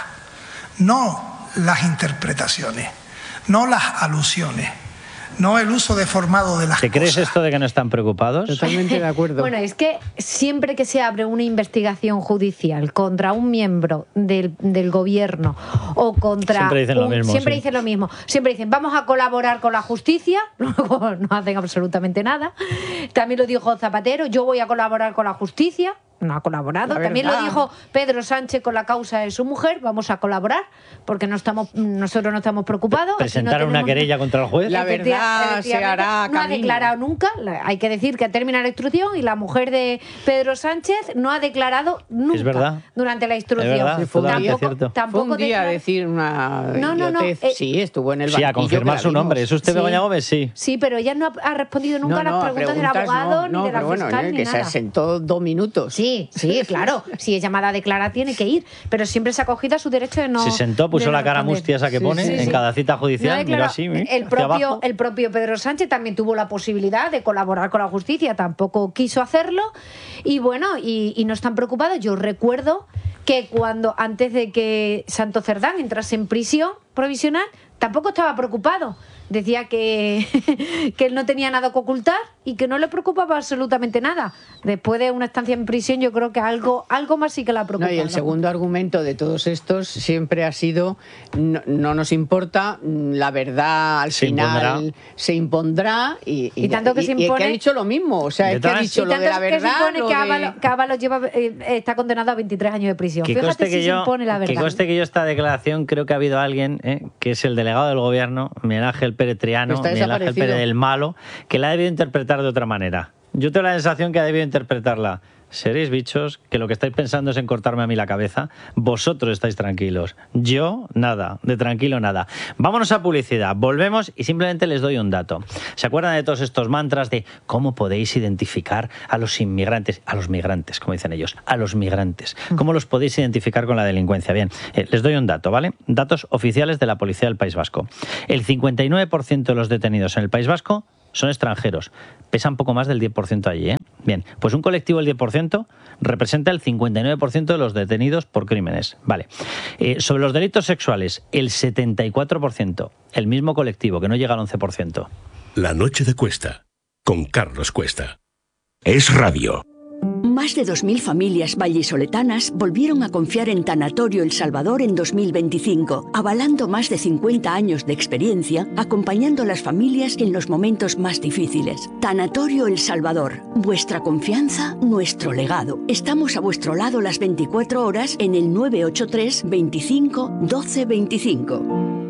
no las interpretaciones, no las alusiones, no el uso deformado de las ¿Te crees cosas. esto de que no están preocupados? Totalmente de acuerdo. Bueno, es que siempre que se abre una investigación judicial contra un miembro del, del gobierno o contra... Siempre dicen lo un- mismo, Siempre sí. dicen lo mismo. Siempre dicen, vamos a colaborar con la justicia, luego no hacen absolutamente nada. También lo dijo Zapatero, yo voy a colaborar con la justicia. No ha colaborado. La También lo verdad. dijo Pedro Sánchez con la causa de su mujer. Vamos a colaborar porque no estamos, nosotros no estamos preocupados. así no ¿Presentaron una tenemos- querella contra el juez? La Efectiva- verdad se efectivamente, hará No ha camino. declarado nunca. La- Hay que decir que termina la instrucción y la mujer de Pedro Sánchez no ha declarado nunca Es verdad. durante la instrucción. Es verdad, Sí, fue un día- totalmente cierto. Fue tampoco un día declaró- decir una No, no, no, idiotez. eh, Sí, estuvo en el Sí, a banquillo, confirmar que su la vimos. nombre. ¿Es usted Sí. Begoña Gómez? Sí. Sí, pero ella no ha ha respondido nunca No, a las no, preguntas del preguntas abogado no, ni no, de la pero bueno, fiscal eh, ni que nada. se sentó dos minutos. Sí, sí, claro. Si es llamada a declarar, tiene que ir. Pero siempre se ha cogido a su derecho de no. Se sentó, puso de no la cara responder. mustia esa que Sí, pone sí, en sí. cada cita No ha judicial. Mira declarado. así, el, hacia propio, abajo. el propio Pedro Sánchez también tuvo la posibilidad de colaborar con la justicia, tampoco quiso hacerlo. Y bueno, y, y no están preocupados. Yo recuerdo que cuando, antes de que Santo Cerdán entrase en prisión provisional, tampoco estaba preocupado. Decía que, que él no tenía nada que ocultar y que no le preocupaba absolutamente nada. Después de una estancia en prisión, yo creo que algo, algo más sí que la No, preocupa. y el segundo argumento de todos estos siempre ha sido no, no nos importa, la verdad al Se final impondrá. se impondrá y, Y tanto que se y es impone- que ha dicho lo mismo, o sea, es que ha Detrás- dicho Y lo tanto de la es que verdad, se supone lo que de- Ábalos, que Ábalos lleva, eh, está condenado a veintitrés años de prisión. Que Fíjate conste si que, se yo, impone la verdad. que conste que yo esta declaración creo que ha habido alguien, eh, que es el delegado del gobierno, Miguel Ángel Pérez Triano, Está Miguel Ángel desaparecido. Pérez del Malo, que la ha debido interpretar de otra manera. yo tengo la sensación que ha debido interpretarla. Seréis bichos, que lo que estáis pensando es en cortarme a mí la cabeza. Vosotros estáis tranquilos. Yo, nada, de tranquilo nada. Vámonos a publicidad, volvemos y simplemente les doy un dato. ¿Se acuerdan de todos estos mantras de cómo podéis identificar a los inmigrantes? A los migrantes, como dicen ellos, a los migrantes. ¿Cómo los podéis identificar con la delincuencia? Bien, eh, les doy un dato, ¿vale? Datos oficiales de la Policía del País Vasco. El cincuenta y nueve por ciento de los detenidos en el País Vasco son extranjeros. Pesan poco más del diez por ciento allí, ¿eh? Bien, pues un colectivo del diez por ciento representa el cincuenta y nueve por ciento de los detenidos por crímenes. Vale. Eh, sobre los delitos sexuales, el setenta y cuatro por ciento. El mismo colectivo, que no llega al once por ciento. La noche de Cuesta, con Carlos Cuesta. Es Radio. Más de dos mil familias vallisoletanas volvieron a confiar en Tanatorio El Salvador en dos mil veinticinco, avalando más de cincuenta años de experiencia, acompañando a las familias en los momentos más difíciles. Tanatorio El Salvador, vuestra confianza, nuestro legado. Estamos a vuestro lado las veinticuatro horas en el nueve ocho tres, veinticinco, doce veinticinco.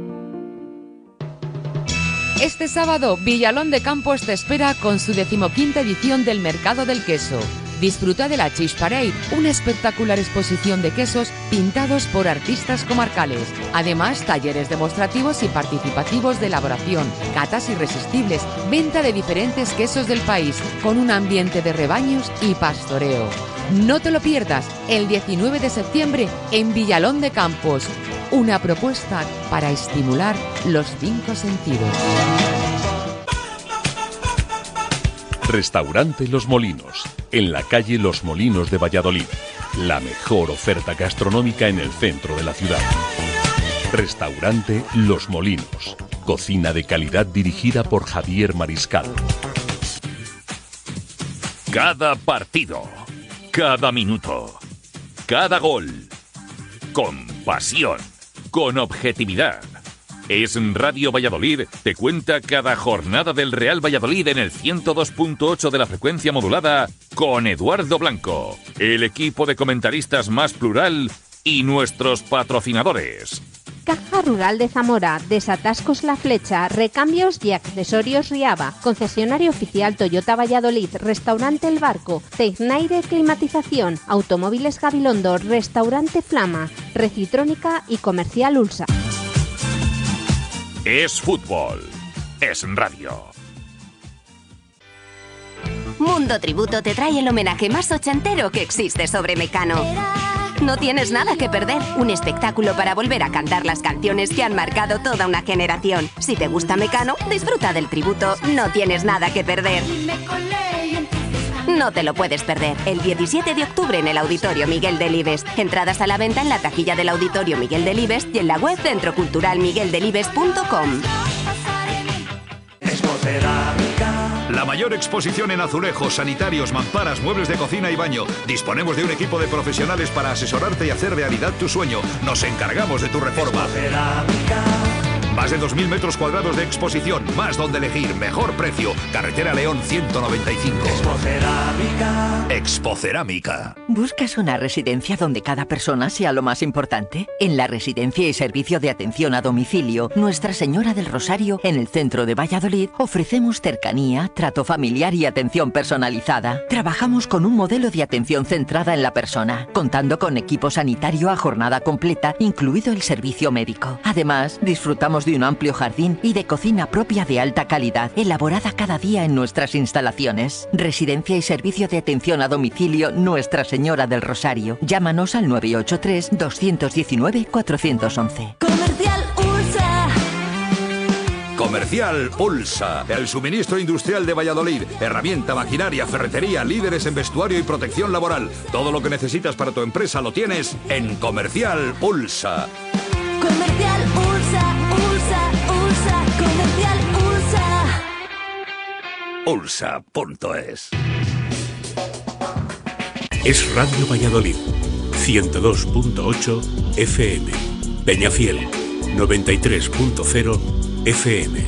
Este sábado, Villalón de Campos te espera con su decimoquinta edición del Mercado del Queso. Disfruta de la Cheese Parade, una espectacular exposición de quesos pintados por artistas comarcales. Además, talleres demostrativos y participativos de elaboración, catas irresistibles, venta de diferentes quesos del país, con un ambiente de rebaños y pastoreo. No te lo pierdas, el diecinueve de septiembre en Villalón de Campos. Una propuesta para estimular los cinco sentidos. Restaurante Los Molinos, en la calle Los Molinos de Valladolid. La mejor oferta gastronómica en el centro de la ciudad. Restaurante Los Molinos. Cocina de calidad dirigida por Javier Mariscal. Cada partido, cada minuto, cada gol. Con pasión, con objetividad. Es Radio Valladolid, te cuenta cada jornada del Real Valladolid en el ciento dos punto ocho de la frecuencia modulada con Eduardo Blanco, el equipo de comentaristas más plural y nuestros patrocinadores. Caja Rural de Zamora, Desatascos La Flecha, Recambios y Accesorios Riaba, Concesionario Oficial Toyota Valladolid, Restaurante El Barco, Tecnaire Climatización, Automóviles Gabilondo, Restaurante Flama, Recitrónica y Comercial Ulsa. Es fútbol, es radio. Mundo Tributo te trae el homenaje más ochentero que existe sobre Mecano. No tienes nada que perder, un espectáculo para volver a cantar las canciones que han marcado toda una generación. Si te gusta Mecano, disfruta del tributo, no tienes nada que perder. No te lo puedes perder. El diecisiete de octubre en el Auditorio Miguel Delibes. Entradas a la venta en la taquilla del Auditorio Miguel Delibes y en la web centro cultural miguel delibes punto com. La mayor exposición en azulejos, sanitarios, mamparas, muebles de cocina y baño. Disponemos de un equipo de profesionales para asesorarte y hacer realidad tu sueño. Nos encargamos de tu reforma. Más de dos mil metros cuadrados de exposición, más donde elegir, mejor precio. Carretera León ciento noventa y cinco. Expocerámica. Expocerámica. ¿Buscas una residencia donde cada persona sea lo más importante? En la Residencia y Servicio de Atención a Domicilio Nuestra Señora del Rosario, en el centro de Valladolid, ofrecemos cercanía, trato familiar y atención personalizada. Trabajamos con un modelo de atención centrada en la persona, contando con equipo sanitario a jornada completa, incluido el servicio médico. Además, disfrutamos de un amplio jardín y de cocina propia de alta calidad, elaborada cada día en nuestras instalaciones. Residencia y Servicio de Atención a Domicilio Nuestra Señora del Rosario. Llámanos al nueve ocho tres, dos uno nueve, cuatro uno uno. Comercial Ulsa. Comercial Ulsa, el suministro industrial de Valladolid. Herramienta, maquinaria, ferretería, líderes en vestuario y protección laboral. Todo lo que necesitas para tu empresa lo tienes en Comercial Ulsa. Comercial Ulsa, Ulsa, Ulsa, Comercial Ulsa. Ulsa punto es. Es Radio Valladolid, ciento dos punto ocho F M. Peñafiel, noventa y tres punto cero F M.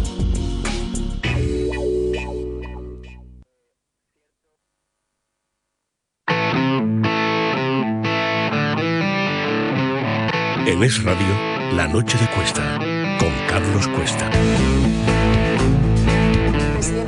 En Es Radio, La Noche de Cuesta, con Carlos Cuesta. Pues bien,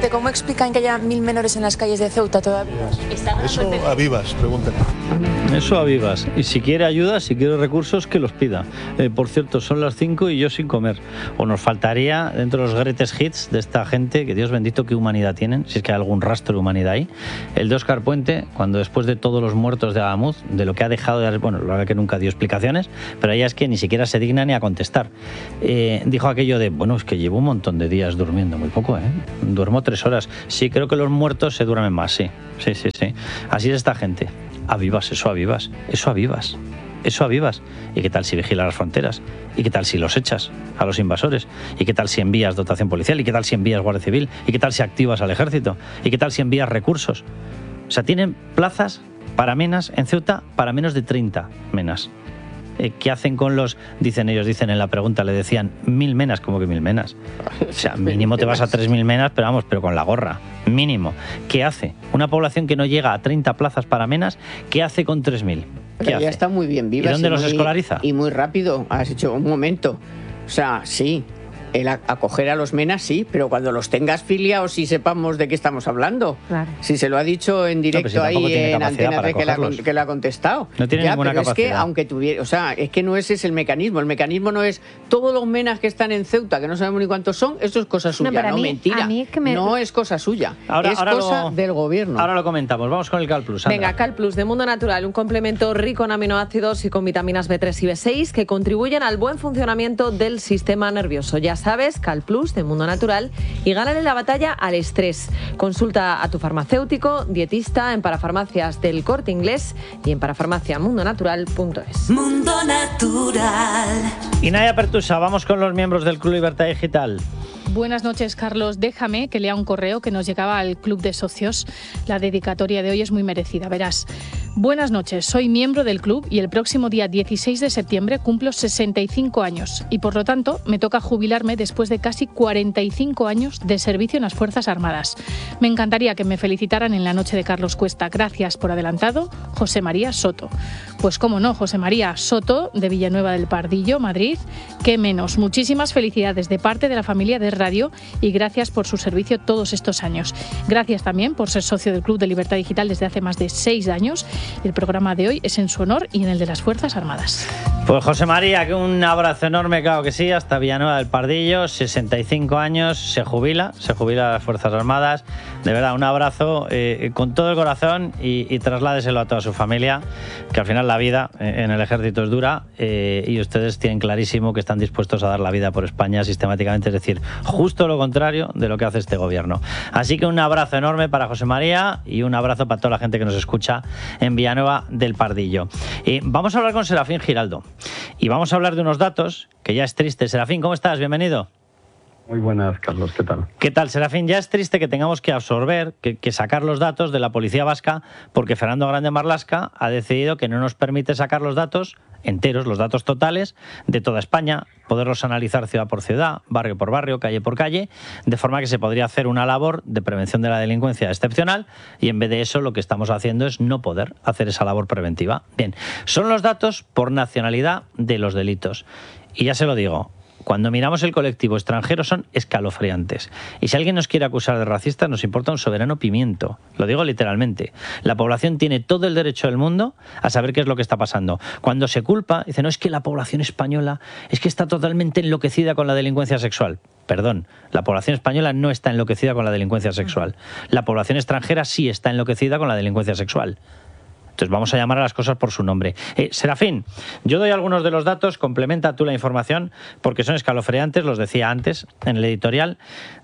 presidente, ¿cómo explican que haya mil menores en las calles de Ceuta todavía? Eso a Vivas, pregúntale. Eso a Vivas. Y si quiere ayuda, si quiere recursos, que los pida. Eh, por cierto, son las cinco y yo sin comer. O nos faltaría, dentro de los greatest hits de esta gente, que Dios bendito, qué humanidad tienen, si es que hay algún rastro de humanidad ahí, el de Óscar Puente, cuando después de todos los muertos de Agamuz, de lo que ha dejado de... Bueno, la verdad que nunca dio explicaciones, pero ella es que ni siquiera se digna ni a contestar. Eh, dijo aquello de, bueno, es que llevo un montón de días durmiendo, muy poco, ¿eh? Duermo tres horas. Sí, creo que los muertos se duermen más, sí. Sí, sí, sí. Así es esta gente. A Vivas, eso a Vivas, eso a Vivas. Eso a Vivas. ¿Y qué tal si vigilas las fronteras? ¿Y qué tal si los echas a los invasores? ¿Y qué tal si envías dotación policial? ¿Y qué tal si envías Guardia Civil? ¿Y qué tal si activas al ejército? ¿Y qué tal si envías recursos? O sea, tienen plazas para menas en Ceuta para menos de treinta menas. Eh, ¿Qué hacen con los, dicen ellos, dicen en la pregunta, le decían mil menas, como que mil menas? O sea, mínimo te vas a tres mil menas, pero vamos, pero con la gorra, mínimo. ¿Qué hace? Una población que no llega a treinta plazas para menas, ¿qué hace con tres mil? Pero ya está muy bien Vivas. ¿Y dónde y los muy, escolariza? Y muy rápido, has hecho un momento. O sea, sí, el acoger a los menas sí, pero cuando los tengas filiados y sepamos de qué estamos hablando. Claro. Si se lo ha dicho en directo, no, pues si ahí en Antena de que la, que la ha contestado. No tiene ya, ninguna pero capacidad. Es que aunque tuviera, o sea, es que no ese es el mecanismo. El mecanismo no es todos los menas que están en Ceuta, que no sabemos ni cuántos son, eso es cosa suya, no, no mí, mentira. Es que me... No es cosa suya, ahora, es ahora cosa lo, del gobierno. Ahora lo comentamos, vamos con el Cal Plus. Sandra. Venga, Cal Plus de Mundo Natural, un complemento rico en aminoácidos y con vitaminas B tres y B seis que contribuyen al buen funcionamiento del sistema nervioso. Ya sabes, Cal Plus de Mundo Natural y gánale la batalla al estrés. Consulta a tu farmacéutico, dietista en Parafarmacias del Corte Inglés y en parafarmacia mundo natural punto es. Mundo Natural. Y Naya Pertusa, vamos con los miembros del Club Libertad Digital. Buenas noches, Carlos. Déjame que lea un correo que nos llegaba al Club de Socios. La dedicatoria de hoy es muy merecida, verás. Buenas noches, soy miembro del club y el próximo día dieciséis de septiembre cumplo sesenta y cinco años y por lo tanto me toca jubilarme después de casi cuarenta y cinco años de servicio en las Fuerzas Armadas. Me encantaría que me felicitaran en la noche de Carlos Cuesta. Gracias por adelantado, José María Soto. Pues cómo no, José María Soto, de Villanueva del Pardillo, Madrid. Qué menos. Muchísimas felicidades de parte de la familia de Radio y gracias por su servicio todos estos años. Gracias también por ser socio del Club de Libertad Digital desde hace más de seis años. El programa de hoy es en su honor y en el de las Fuerzas Armadas. Pues José María, que un abrazo enorme, claro que sí, hasta Villanueva del Pardillo, sesenta y cinco años, se jubila, se jubila a las Fuerzas Armadas. De verdad, un abrazo eh, con todo el corazón y, y trasládeselo a toda su familia, que al final la vida en el ejército es dura eh, y ustedes tienen clarísimo que están dispuestos a dar la vida por España sistemáticamente, es decir, justo lo contrario de lo que hace este gobierno. Así que un abrazo enorme para José María y un abrazo para toda la gente que nos escucha en Villanueva del Pardillo. Eh, vamos a hablar con Serafín Giraldo y vamos a hablar de unos datos que ya es triste. Serafín, ¿cómo estás? Bienvenido. Muy buenas, Carlos, ¿qué tal? ¿Qué tal, Serafín? Ya es triste que tengamos que absorber, que, que sacar los datos de la policía vasca, porque Fernando Grande Marlaska ha decidido que no nos permite sacar los datos enteros, los datos totales de toda España, poderlos analizar ciudad por ciudad, barrio por barrio, calle por calle, de forma que se podría hacer una labor de prevención de la delincuencia excepcional y en vez de eso lo que estamos haciendo es no poder hacer esa labor preventiva. Bien, son los datos por nacionalidad de los delitos. Y ya se lo digo, cuando miramos el colectivo extranjero son escalofriantes. Y si alguien nos quiere acusar de racistas, nos importa un soberano pimiento. Lo digo literalmente. La población tiene todo el derecho del mundo a saber qué es lo que está pasando. Cuando se culpa, dice, no, es que la población española es que está totalmente enloquecida con la delincuencia sexual. Perdón, la población española no está enloquecida con la delincuencia sexual. La población extranjera sí está enloquecida con la delincuencia sexual. Entonces vamos a llamar a las cosas por su nombre. Eh, Serafín, yo doy algunos de los datos, complementa tú la información, porque son escalofriantes, los decía antes en el editorial,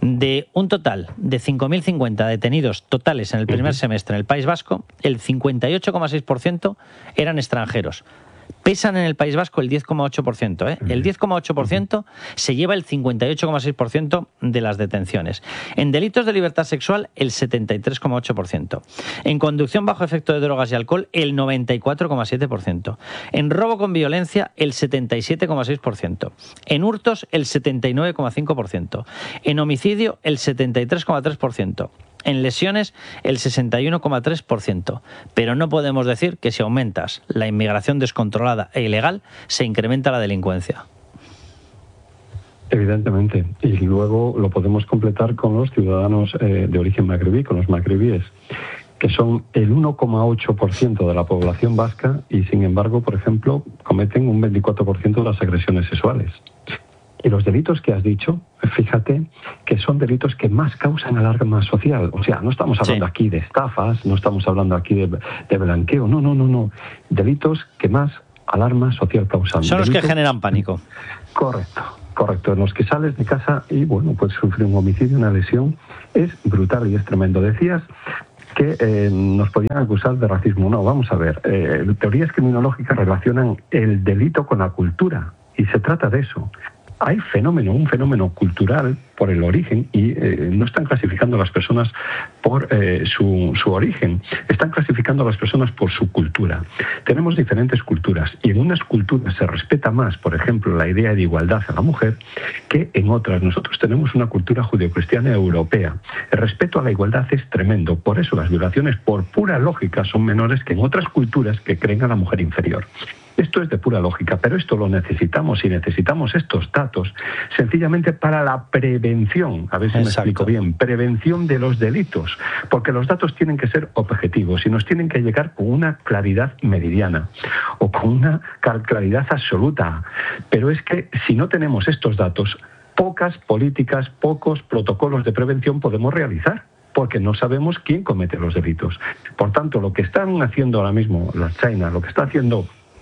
de un total de cinco mil cincuenta detenidos totales en el primer semestre en el País Vasco, el cincuenta y ocho coma seis por ciento eran extranjeros. Pesan en el País Vasco el diez coma ocho por ciento. ¿eh? El diez coma ocho por ciento se lleva el cincuenta y ocho coma seis por ciento de las detenciones. En delitos de libertad sexual, el setenta y tres coma ocho por ciento. En conducción bajo efecto de drogas y alcohol, el noventa y cuatro coma siete por ciento. En robo con violencia, el setenta y siete coma seis por ciento. En hurtos, el setenta y nueve coma cinco por ciento. En homicidio, el setenta y tres coma tres por ciento. En lesiones, el sesenta y uno coma tres por ciento. Pero no podemos decir que si aumentas la inmigración descontrolada e ilegal, se incrementa la delincuencia. Evidentemente. Y luego lo podemos completar con los ciudadanos eh, de origen magrebí, con los magrebíes, que son el uno coma ocho por ciento de la población vasca y, sin embargo, por ejemplo, cometen un veinticuatro por ciento de las agresiones sexuales. Y los delitos que has dicho, fíjate, que son delitos que más causan alarma social. O sea, no estamos hablando sí. aquí de estafas, no estamos hablando aquí de, de blanqueo, no, no, no, no. Delitos que más alarma social causan. Son delitos... los que generan pánico. Correcto, correcto. En los que sales de casa y, bueno, pues sufrir un homicidio, una lesión, es brutal y es tremendo. Decías que eh, nos podían acusar de racismo. No, vamos a ver. Eh, teorías criminológicas relacionan el delito con la cultura y se trata de eso. Hay fenómeno, un fenómeno cultural por el origen y eh, no están clasificando a las personas por eh, su, su origen, están clasificando a las personas por su cultura. Tenemos diferentes culturas y en unas culturas se respeta más, por ejemplo, la idea de igualdad a la mujer que en otras. Nosotros tenemos una cultura judeocristiana europea. El respeto a la igualdad es tremendo, por eso las violaciones por pura lógica son menores que en otras culturas que creen a la mujer inferior. Esto es de pura lógica, pero esto lo necesitamos y necesitamos estos datos sencillamente para la prevención, a ver si Exacto. me explico bien, prevención de los delitos, porque los datos tienen que ser objetivos y nos tienen que llegar con una claridad meridiana o con una claridad absoluta. Pero es que si no tenemos estos datos, pocas políticas, pocos protocolos de prevención podemos realizar, porque no sabemos quién comete los delitos. Por tanto, lo que están haciendo ahora mismo la China, lo que está haciendo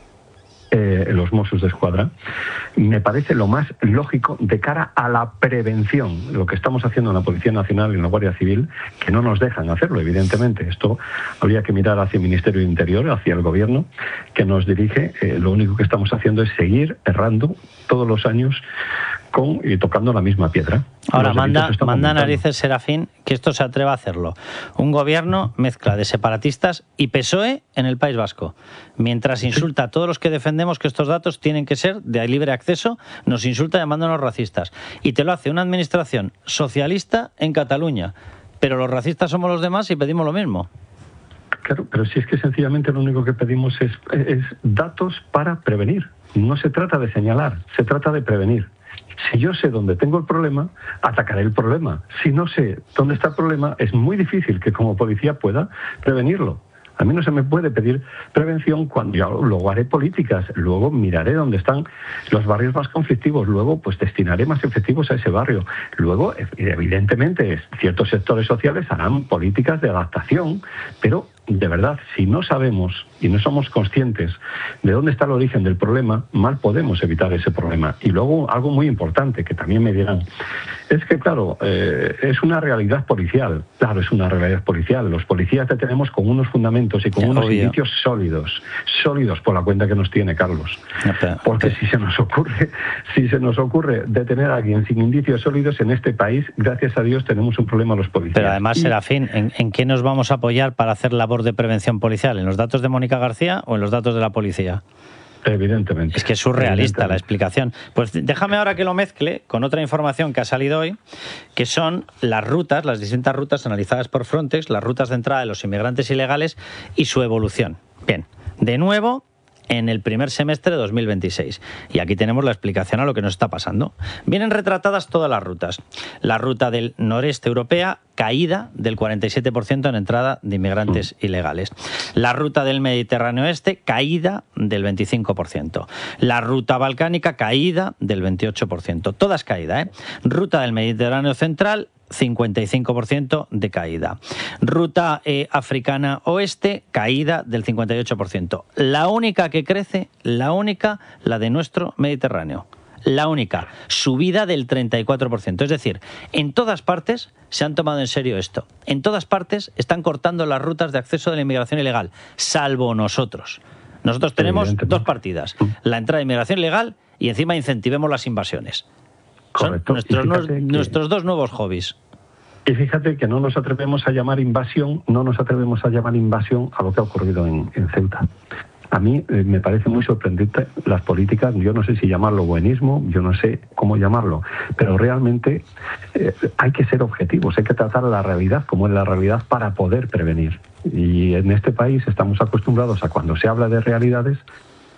Eh, los Mossos de Escuadra, me parece lo más lógico de cara a la prevención. Lo que estamos haciendo en la Policía Nacional y en la Guardia Civil, que no nos dejan hacerlo, evidentemente. Esto habría que mirar hacia el Ministerio de Interior, hacia el Gobierno, que nos dirige. Eh, lo único que estamos haciendo es seguir errando todos los años con y tocando la misma piedra. Ahora, manda, manda narices, Serafín, que esto se atreva a hacerlo. Un gobierno mezcla de separatistas y P S O E en el País Vasco. Mientras insulta a todos los que defendemos que estos datos tienen que ser de libre acceso, nos insulta llamándonos racistas. Y te lo hace una administración socialista en Cataluña. Pero los racistas somos los demás y pedimos lo mismo. Claro, pero si es que sencillamente lo único que pedimos es, es datos para prevenir. No se trata de señalar, se trata de prevenir. Si yo sé dónde tengo el problema, atacaré el problema. Si no sé dónde está el problema, es muy difícil que como policía pueda prevenirlo. A mí no se me puede pedir prevención cuando yo luego haré políticas, luego miraré dónde están los barrios más conflictivos, luego pues destinaré más efectivos a ese barrio. Luego, evidentemente, ciertos sectores sociales harán políticas de adaptación, pero de verdad, si no sabemos y no somos conscientes de dónde está el origen del problema, mal podemos evitar ese problema. Y luego, algo muy importante que también me dirán, es que, claro, eh, es una realidad policial. Claro, es una realidad policial. Los policías te tenemos con unos fundamentos y con unos Obvio. indicios sólidos, sólidos por la cuenta que nos tiene Carlos. Porque si se nos ocurre, si se nos ocurre detener a alguien sin indicios sólidos en este país, gracias a Dios tenemos un problema los policías. Pero además, y... Serafín, ¿en, ¿en qué nos vamos a apoyar para hacer labor de prevención policial? ¿En los datos de Mónica García o en los datos de la policía? Evidentemente. Es que es surrealista la explicación. Pues déjame ahora que lo mezcle con otra información que ha salido hoy, que son las rutas, las distintas rutas analizadas por Frontex, las rutas de entrada de los inmigrantes ilegales y su evolución. Bien, de nuevo, en el primer semestre de dos mil veintiséis. Y aquí tenemos la explicación a lo que nos está pasando. Vienen retratadas todas las rutas. La ruta del noreste europea, caída del cuarenta y siete por ciento en entrada de inmigrantes mm. ilegales. La ruta del Mediterráneo Este, caída del veinticinco por ciento. La ruta balcánica, caída del veintiocho por ciento. Todas caídas, ¿eh? Ruta del Mediterráneo Central, cincuenta y cinco por ciento de caída. Ruta eh, africana oeste, caída del cincuenta y ocho por ciento. La única que crece, la única, la de nuestro Mediterráneo. La única, subida del treinta y cuatro por ciento. Es decir, en todas partes se han tomado en serio esto. En todas partes están cortando las rutas de acceso de la inmigración ilegal, salvo nosotros. Nosotros tenemos dos partidas, la entrada de inmigración ilegal y encima incentivemos las invasiones. Correcto. Son nuestros, que... nuestros dos nuevos hobbies. Y fíjate que no nos atrevemos a llamar invasión, no nos atrevemos a llamar invasión a lo que ha ocurrido en, en Ceuta. A mí eh, me parece muy sorprendente las políticas, yo no sé si llamarlo buenismo, yo no sé cómo llamarlo, pero realmente eh, hay que ser objetivos, hay que tratar la realidad como es la realidad para poder prevenir. Y en este país estamos acostumbrados a cuando se habla de realidades,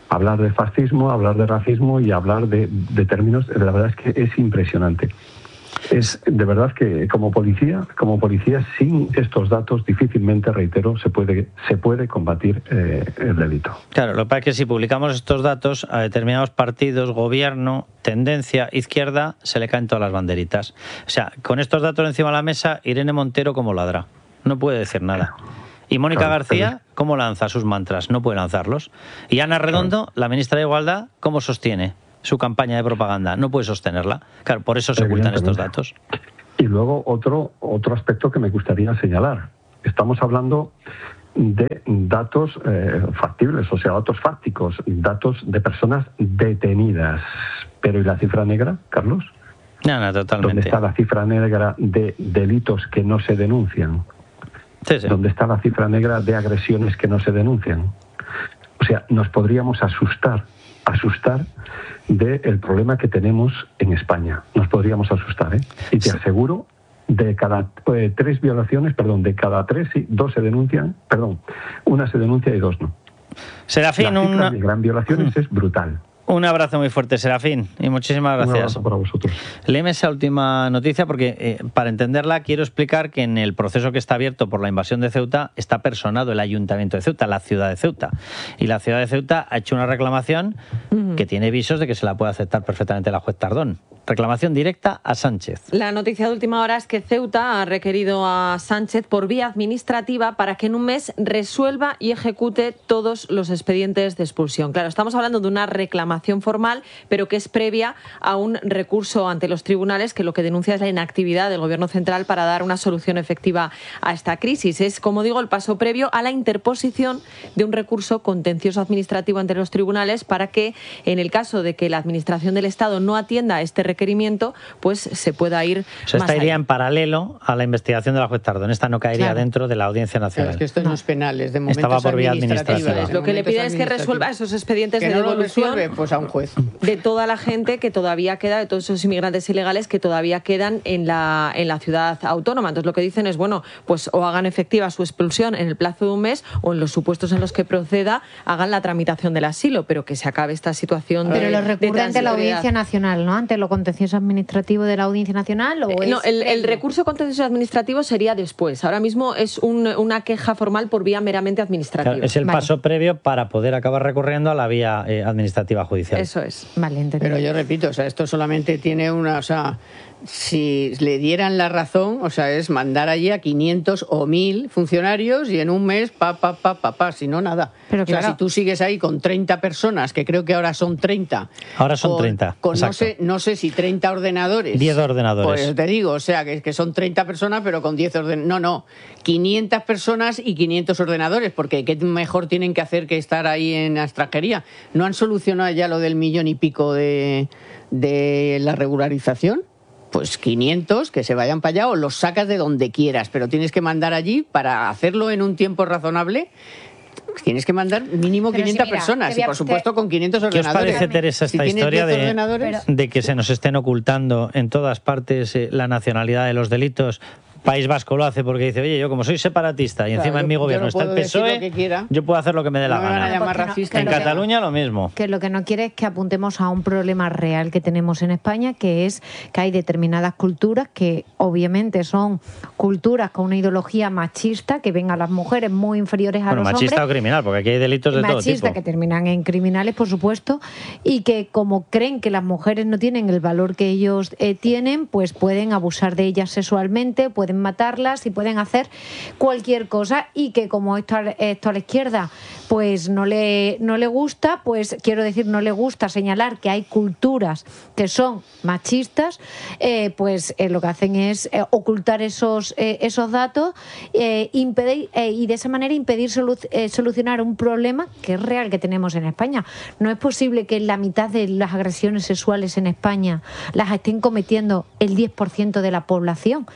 hablar de fascismo, hablar de racismo y hablar de, de términos, la verdad es que es impresionante. Es de verdad que como policía, como policía sin estos datos difícilmente, reitero, se puede se puede combatir eh, el delito. Claro, lo que pasa es que si publicamos estos datos a determinados partidos, gobierno, tendencia, izquierda, se le caen todas las banderitas. O sea, con estos datos encima de la mesa, Irene Montero como ladra, no puede decir nada. Y Mónica claro, García, ¿cómo lanza sus mantras? No puede lanzarlos. Y Ana Redondo, claro. la ministra de Igualdad, ¿cómo sostiene su campaña de propaganda? No puede sostenerla. Claro, por eso se ocultan estos datos. Y luego otro, otro aspecto que me gustaría señalar. Estamos hablando de datos eh, factibles, o sea, datos fácticos, datos de personas detenidas. Pero ¿y la cifra negra, Carlos? No, no, totalmente. ¿Dónde está la cifra negra de delitos que no se denuncian? Sí, sí. ¿Dónde está la cifra negra de agresiones que no se denuncian? O sea, nos podríamos asustar, asustar del problema que tenemos en España. Nos podríamos asustar, ¿eh? Y te aseguro, de cada eh, tres violaciones, perdón, de cada tres, sí, dos se denuncian, perdón, una se denuncia y dos no. Serafín, la cifra una... de gran violaciones es brutal. Un abrazo muy fuerte, Serafín, y muchísimas gracias. Un abrazo para vosotros. Léeme esa última noticia porque, eh, para entenderla, quiero explicar que en el proceso que está abierto por la invasión de Ceuta está personado el Ayuntamiento de Ceuta, la ciudad de Ceuta. Y la ciudad de Ceuta ha hecho una reclamación uh-huh. que tiene visos de que se la puede aceptar perfectamente la juez Tardón. Reclamación directa a Sánchez. La noticia de última hora es que Ceuta ha requerido a Sánchez por vía administrativa para que en un mes resuelva y ejecute todos los expedientes de expulsión. Claro, estamos hablando de una reclamación formal, pero que es previa a un recurso ante los tribunales que lo que denuncia es la inactividad del Gobierno central para dar una solución efectiva a esta crisis. Es, como digo, el paso previo a la interposición de un recurso contencioso administrativo ante los tribunales para que, en el caso de que la Administración del Estado no atienda este requerimiento, pues se pueda ir o sea, más esta iría allá. En paralelo a la investigación de la juez Tardón. Esta no caería claro. dentro de la Audiencia Nacional. Claro, es que esto no es penal, es de momento Estaba por vía administrativa. Lo que le piden es que resuelva esos expedientes que de no devolución lo resuelve, pues a un juez. De toda la gente que todavía queda, de todos esos inmigrantes ilegales que todavía quedan en la, en la ciudad autónoma. Entonces lo que dicen es, bueno, pues o hagan efectiva su expulsión en el plazo de un mes o en los supuestos en los que proceda hagan la tramitación del asilo, pero que se acabe esta situación pero de lo recurre ante la transitoriedad. Audiencia Nacional, ¿no? Ante lo contencioso administrativo de la Audiencia Nacional. ¿O Eh, es no, el, el previo? recurso contencioso administrativo sería después. Ahora mismo es un, una queja formal por vía meramente administrativa. Claro, es el Vale. paso previo para poder acabar recurriendo a la vía eh, administrativa judicial. Eso es. Vale, entendido. Pero yo repito, o sea, esto solamente tiene una, o sea, si le dieran la razón, o sea, es mandar allí a quinientos o mil funcionarios y en un mes, pa, pa, pa, pa, pa, si no, nada. Pero o sea, claro. si tú sigues ahí con treinta personas, que creo que ahora son treinta. Ahora son con, treinta, Con no exacto. sé, no sé si treinta ordenadores. diez ordenadores. Pues te digo, o sea, que, que son treinta personas, pero con diez ordenadores. No, no, quinientas personas y quinientos ordenadores, porque qué mejor tienen que hacer que estar ahí en la extranjería. ¿No han solucionado ya lo del millón y pico de, de la regularización? Pues quinientos, que se vayan para allá o los sacas de donde quieras, pero tienes que mandar allí para hacerlo en un tiempo razonable. Tienes que mandar mínimo Pero quinientas sí, mira, personas te y voy a- por supuesto con quinientos ¿Qué os ordenadores. parece, Teresa, Si esta tienes historia diez de, ordenadores, de que se nos estén ocultando en todas partes eh, la nacionalidad de los delitos? País Vasco lo hace porque dice, oye, yo como soy separatista y Claro, encima en yo- mi yo gobierno no está el puedo decir P S O E, lo que quiera. yo puedo hacer lo que me dé la No me van a gana. llamar Porque no- racista. En que lo que- Cataluña lo mismo. Que lo que no quiere es que apuntemos a un problema real que tenemos en España, que es que hay determinadas culturas que obviamente son culturas con una ideología machista, que ven a las mujeres muy inferiores a Bueno, los machista o hombres. criminal, porque aquí hay delitos de todo Machista, tipo. que terminan en criminales, por supuesto, y que como creen que las mujeres no tienen el valor que ellos eh, tienen, pues pueden abusar de ellas sexualmente, pueden matarlas y pueden hacer cualquier cosa, y que como esto, a- esto a la izquierda pues no le, no le gusta, pues quiero decir, no le gusta señalar que hay culturas que son machistas, eh, pues eh, lo que hacen es eh, ocultar esos, eh, esos datos eh, impedir, eh, y de esa manera impedir solu- eh, solucionar un problema que es real que tenemos en España. No es posible que la mitad de las agresiones sexuales en España las estén cometiendo el diez por ciento de la población.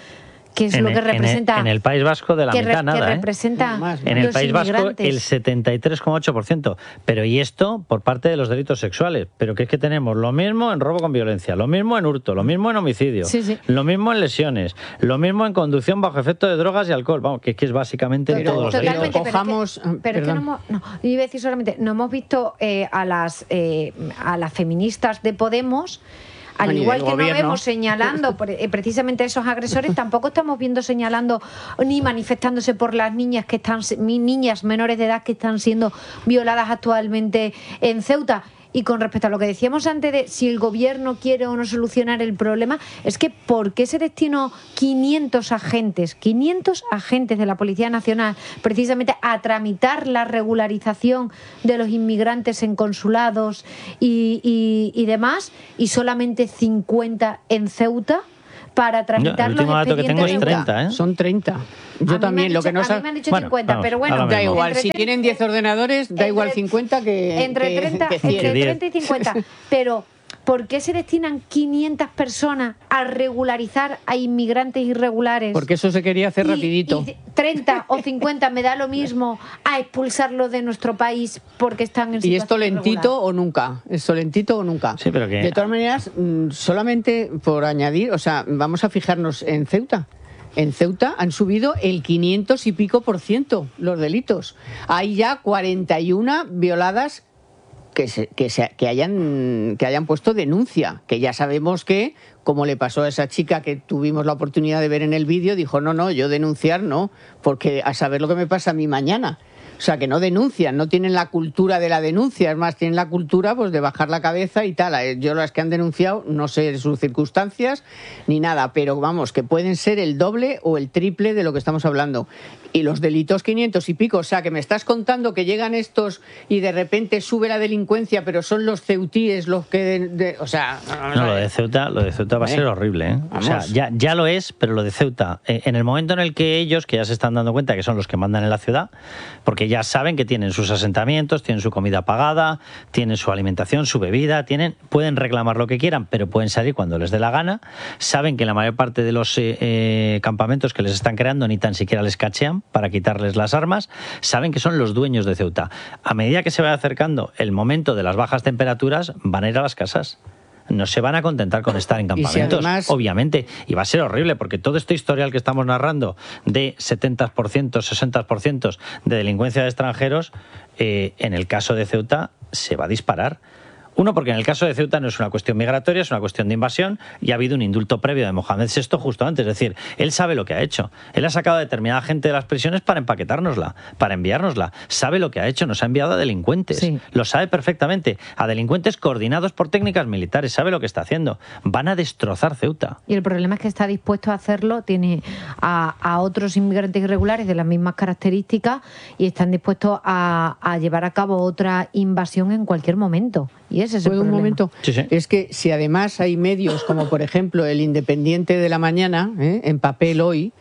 que es en lo que el, representa... En el, en el País Vasco de la que, mitad re, nada, que ¿eh? representa Más, en el los País Vasco inmigrantes. el setenta y tres coma ocho por ciento. Pero y esto por parte de los delitos sexuales. Pero que es que tenemos lo mismo en robo con violencia, lo mismo en hurto, lo mismo en homicidio, sí, sí. lo mismo en lesiones, lo mismo en conducción bajo efecto de drogas y alcohol. Vamos, que es que es básicamente en todos los delitos. Pero cojamos, es que, pero es que no hemos, no, iba a decir solamente, no hemos visto eh, a las eh, a las feministas de Podemos. Al igual que gobierno. no vemos señalando precisamente a esos agresores, tampoco estamos viendo señalando ni manifestándose por las niñas que están, niñas menores de edad que están siendo violadas actualmente en Ceuta. Y con respecto a lo que decíamos antes de si el gobierno quiere o no solucionar el problema, es que ¿por qué se destinó quinientos agentes, quinientos agentes de la Policía Nacional precisamente a tramitar la regularización de los inmigrantes en consulados y, y, y demás, y solamente cincuenta en Ceuta? Para tramitar no, el último los dato que tengo es treinta, treinta, ¿eh? Son treinta. Yo también, dicho, lo que no a mí me han dicho bueno, cincuenta, vamos, pero bueno, da igual. Si treinta, tienen diez ordenadores, da entre, igual cincuenta que entre que, treinta, que entre treinta y cincuenta. Pero ¿por qué se destinan quinientas personas a regularizar a inmigrantes irregulares? Porque eso se quería hacer y, rapidito. Y treinta o cincuenta me da lo mismo a expulsarlos de nuestro país porque están en situación ¿Y esto lentito irregular? o nunca? ¿Esto lentito o nunca? Sí, pero que... De todas maneras, solamente por añadir, o sea, vamos a fijarnos en Ceuta. En Ceuta han subido el quinientos y pico por ciento los delitos. Hay ya cuarenta y una violadas que, se, que, se, que, hayan, que hayan puesto denuncia, que ya sabemos que, como le pasó a esa chica que tuvimos la oportunidad de ver en el vídeo, dijo, no, no, yo denunciar no, porque a saber lo que me pasa a mí mañana. O sea, que no denuncian, no tienen la cultura de la denuncia, es más, tienen la cultura pues de bajar la cabeza y tal. Yo las que han denunciado, no sé sus circunstancias ni nada, pero vamos, que pueden ser el doble o el triple de lo que estamos hablando. Y los delitos quinientos y pico, o sea, que me estás contando que llegan estos y de repente sube la delincuencia, pero son los ceutíes los que... De, de, o sea... No, lo de Ceuta, lo de Ceuta va a ser horrible, ¿eh? O sea, ya, ya lo es, pero lo de Ceuta, eh, en el momento en el que ellos, que ya se están dando cuenta que son los que mandan en la ciudad, porque ya saben que tienen sus asentamientos, tienen su comida pagada, tienen su alimentación, su bebida, tienen, pueden reclamar lo que quieran, pero pueden salir cuando les dé la gana, saben que la mayor parte de los eh, eh, campamentos que les están creando ni tan siquiera les cachean para quitarles las armas, saben que son los dueños de Ceuta. A medida que se vaya acercando el momento de las bajas temperaturas, van a ir a las casas. No se van a contentar con estar en campamentos, si además... obviamente, y va a ser horrible porque todo este historial que estamos narrando de setenta por ciento, sesenta por ciento de delincuencia de extranjeros, eh, en el caso de Ceuta se va a disparar. Uno, porque en el caso de Ceuta no es una cuestión migratoria, es una cuestión de invasión y ha habido un indulto previo de Mohamed sexto justo antes. Es decir, él sabe lo que ha hecho. Él ha sacado a determinada gente de las prisiones para empaquetárnosla, para enviárnosla. Sabe lo que ha hecho, nos ha enviado a delincuentes. Sí. Lo sabe perfectamente. A delincuentes coordinados por técnicas militares. Sabe lo que está haciendo. Van a destrozar Ceuta. Y el problema es que está dispuesto a hacerlo, tiene a, a otros inmigrantes irregulares de las mismas características y están dispuestos a, a llevar a cabo otra invasión en cualquier momento. Y ese es el problema. Un momento. Sí, sí. Es que si además hay medios como por ejemplo el Independiente de la Mañana, ¿eh? en papel hoy,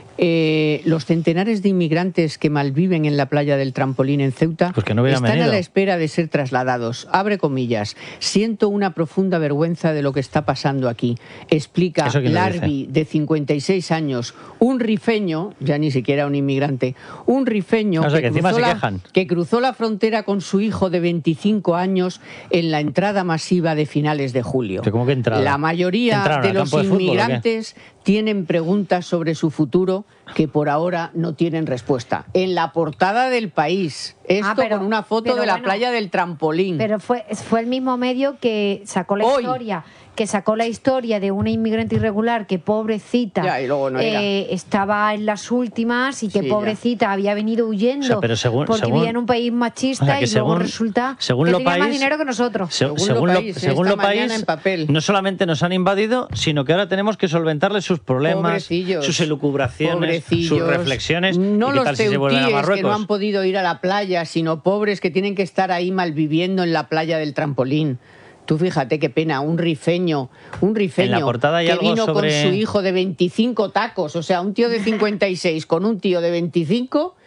eh, los centenares de inmigrantes que malviven en la playa del Trampolín en Ceuta pues que no están venido. a la espera de ser trasladados. Abre comillas. Siento una profunda vergüenza de lo que está pasando aquí. Explica Larbi, de cincuenta y seis años, un rifeño, ya ni siquiera un inmigrante, un rifeño o sea, que, que, cruzó se la, que cruzó la frontera con su hijo de veinticinco años en la entrada masiva de finales de julio. ¿Cómo que entrada? La mayoría de los inmigrantes tienen preguntas sobre su futuro que por ahora no tienen respuesta. En la portada del País, esto ah, pero, con una foto de la bueno, playa del Trampolín. Pero fue, fue el mismo medio que sacó la Hoy. historia. que sacó la historia de una inmigrante irregular que pobrecita ya, y luego no eh, estaba en las últimas y que sí, pobrecita ya. había venido huyendo o sea, pero según, porque según, vivía en un país machista o sea, y según, luego resulta según que lo tenía país, más dinero que nosotros. Se, según, según lo lo país, según lo país en papel. No solamente nos han invadido, sino que ahora tenemos que solventarles sus problemas, sus elucubraciones, sus reflexiones. No ¿y qué los tal si se vuelven a Marruecos? Que no han podido ir a la playa, sino pobres que tienen que estar ahí malviviendo en la playa del Trampolín. Tú fíjate qué pena, un rifeño, un rifeño en la portada hay que algo vino sobre... con su hijo de veinticinco tacos, o sea, un tío de cincuenta y seis con un tío de veinticinco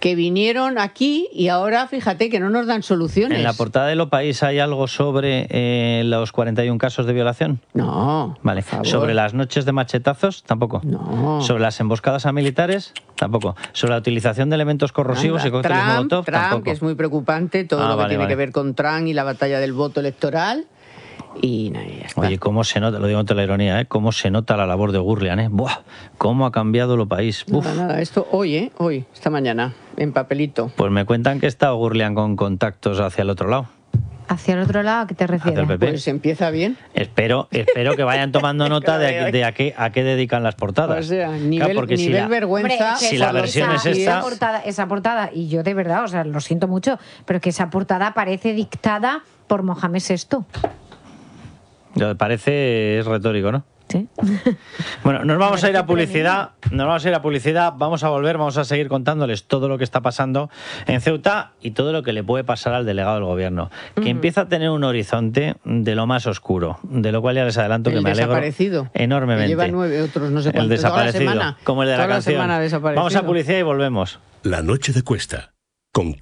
que vinieron aquí y ahora, fíjate, que no nos dan soluciones. ¿En la portada de Lo País hay algo sobre eh, los cuarenta y un casos de violación? No. Vale. ¿Sobre las noches de machetazos? Tampoco. No. ¿Sobre las emboscadas a militares? Tampoco. ¿Sobre la utilización de elementos corrosivos Nada. y cócteles Trump, Molotov? Trump, Tampoco. que es muy preocupante, todo Ah, lo que vale, tiene vale. que ver con Trump y la batalla del voto electoral. Y nada, ya está. Oye, cómo se nota, lo digo ante la ironía, ¿eh? Cómo se nota la labor de Gurlian, ¿eh? Buah, cómo ha cambiado Lo País. Uf. Nada, nada, esto hoy, ¿eh? Hoy, esta mañana, en papelito. Pues me cuentan que está Gurlian con contactos hacia el otro lado. ¿Hacia el otro lado a qué te refieres? Hacia el P P. Pues empieza bien. Espero, espero que vayan tomando nota de, de a, qué, a qué dedican las portadas. O sea, nivel, Claro, porque si nivel la- vergüenza. Hombre, si la esa- versión esa, es esta- Esa portada, esa portada, y yo de verdad, o sea, lo siento mucho, pero que esa portada parece dictada por Mohamed sexto. Lo que parece es retórico, ¿no? Sí. Bueno, nos vamos a ir a publicidad, nos vamos a ir a publicidad, vamos a volver, vamos a seguir contándoles todo lo que está pasando en Ceuta y todo lo que le puede pasar al delegado del gobierno, que Ujú. empieza a tener un horizonte de lo más oscuro, de lo cual ya les adelanto que El me alegro desaparecido. enormemente. Que lleva nueve otros, no sé El cuántos, toda la desaparecido, semana. como el de la Toda la canción. semana desaparecido. Vamos a publicidad y volvemos. La noche de Cuesta, con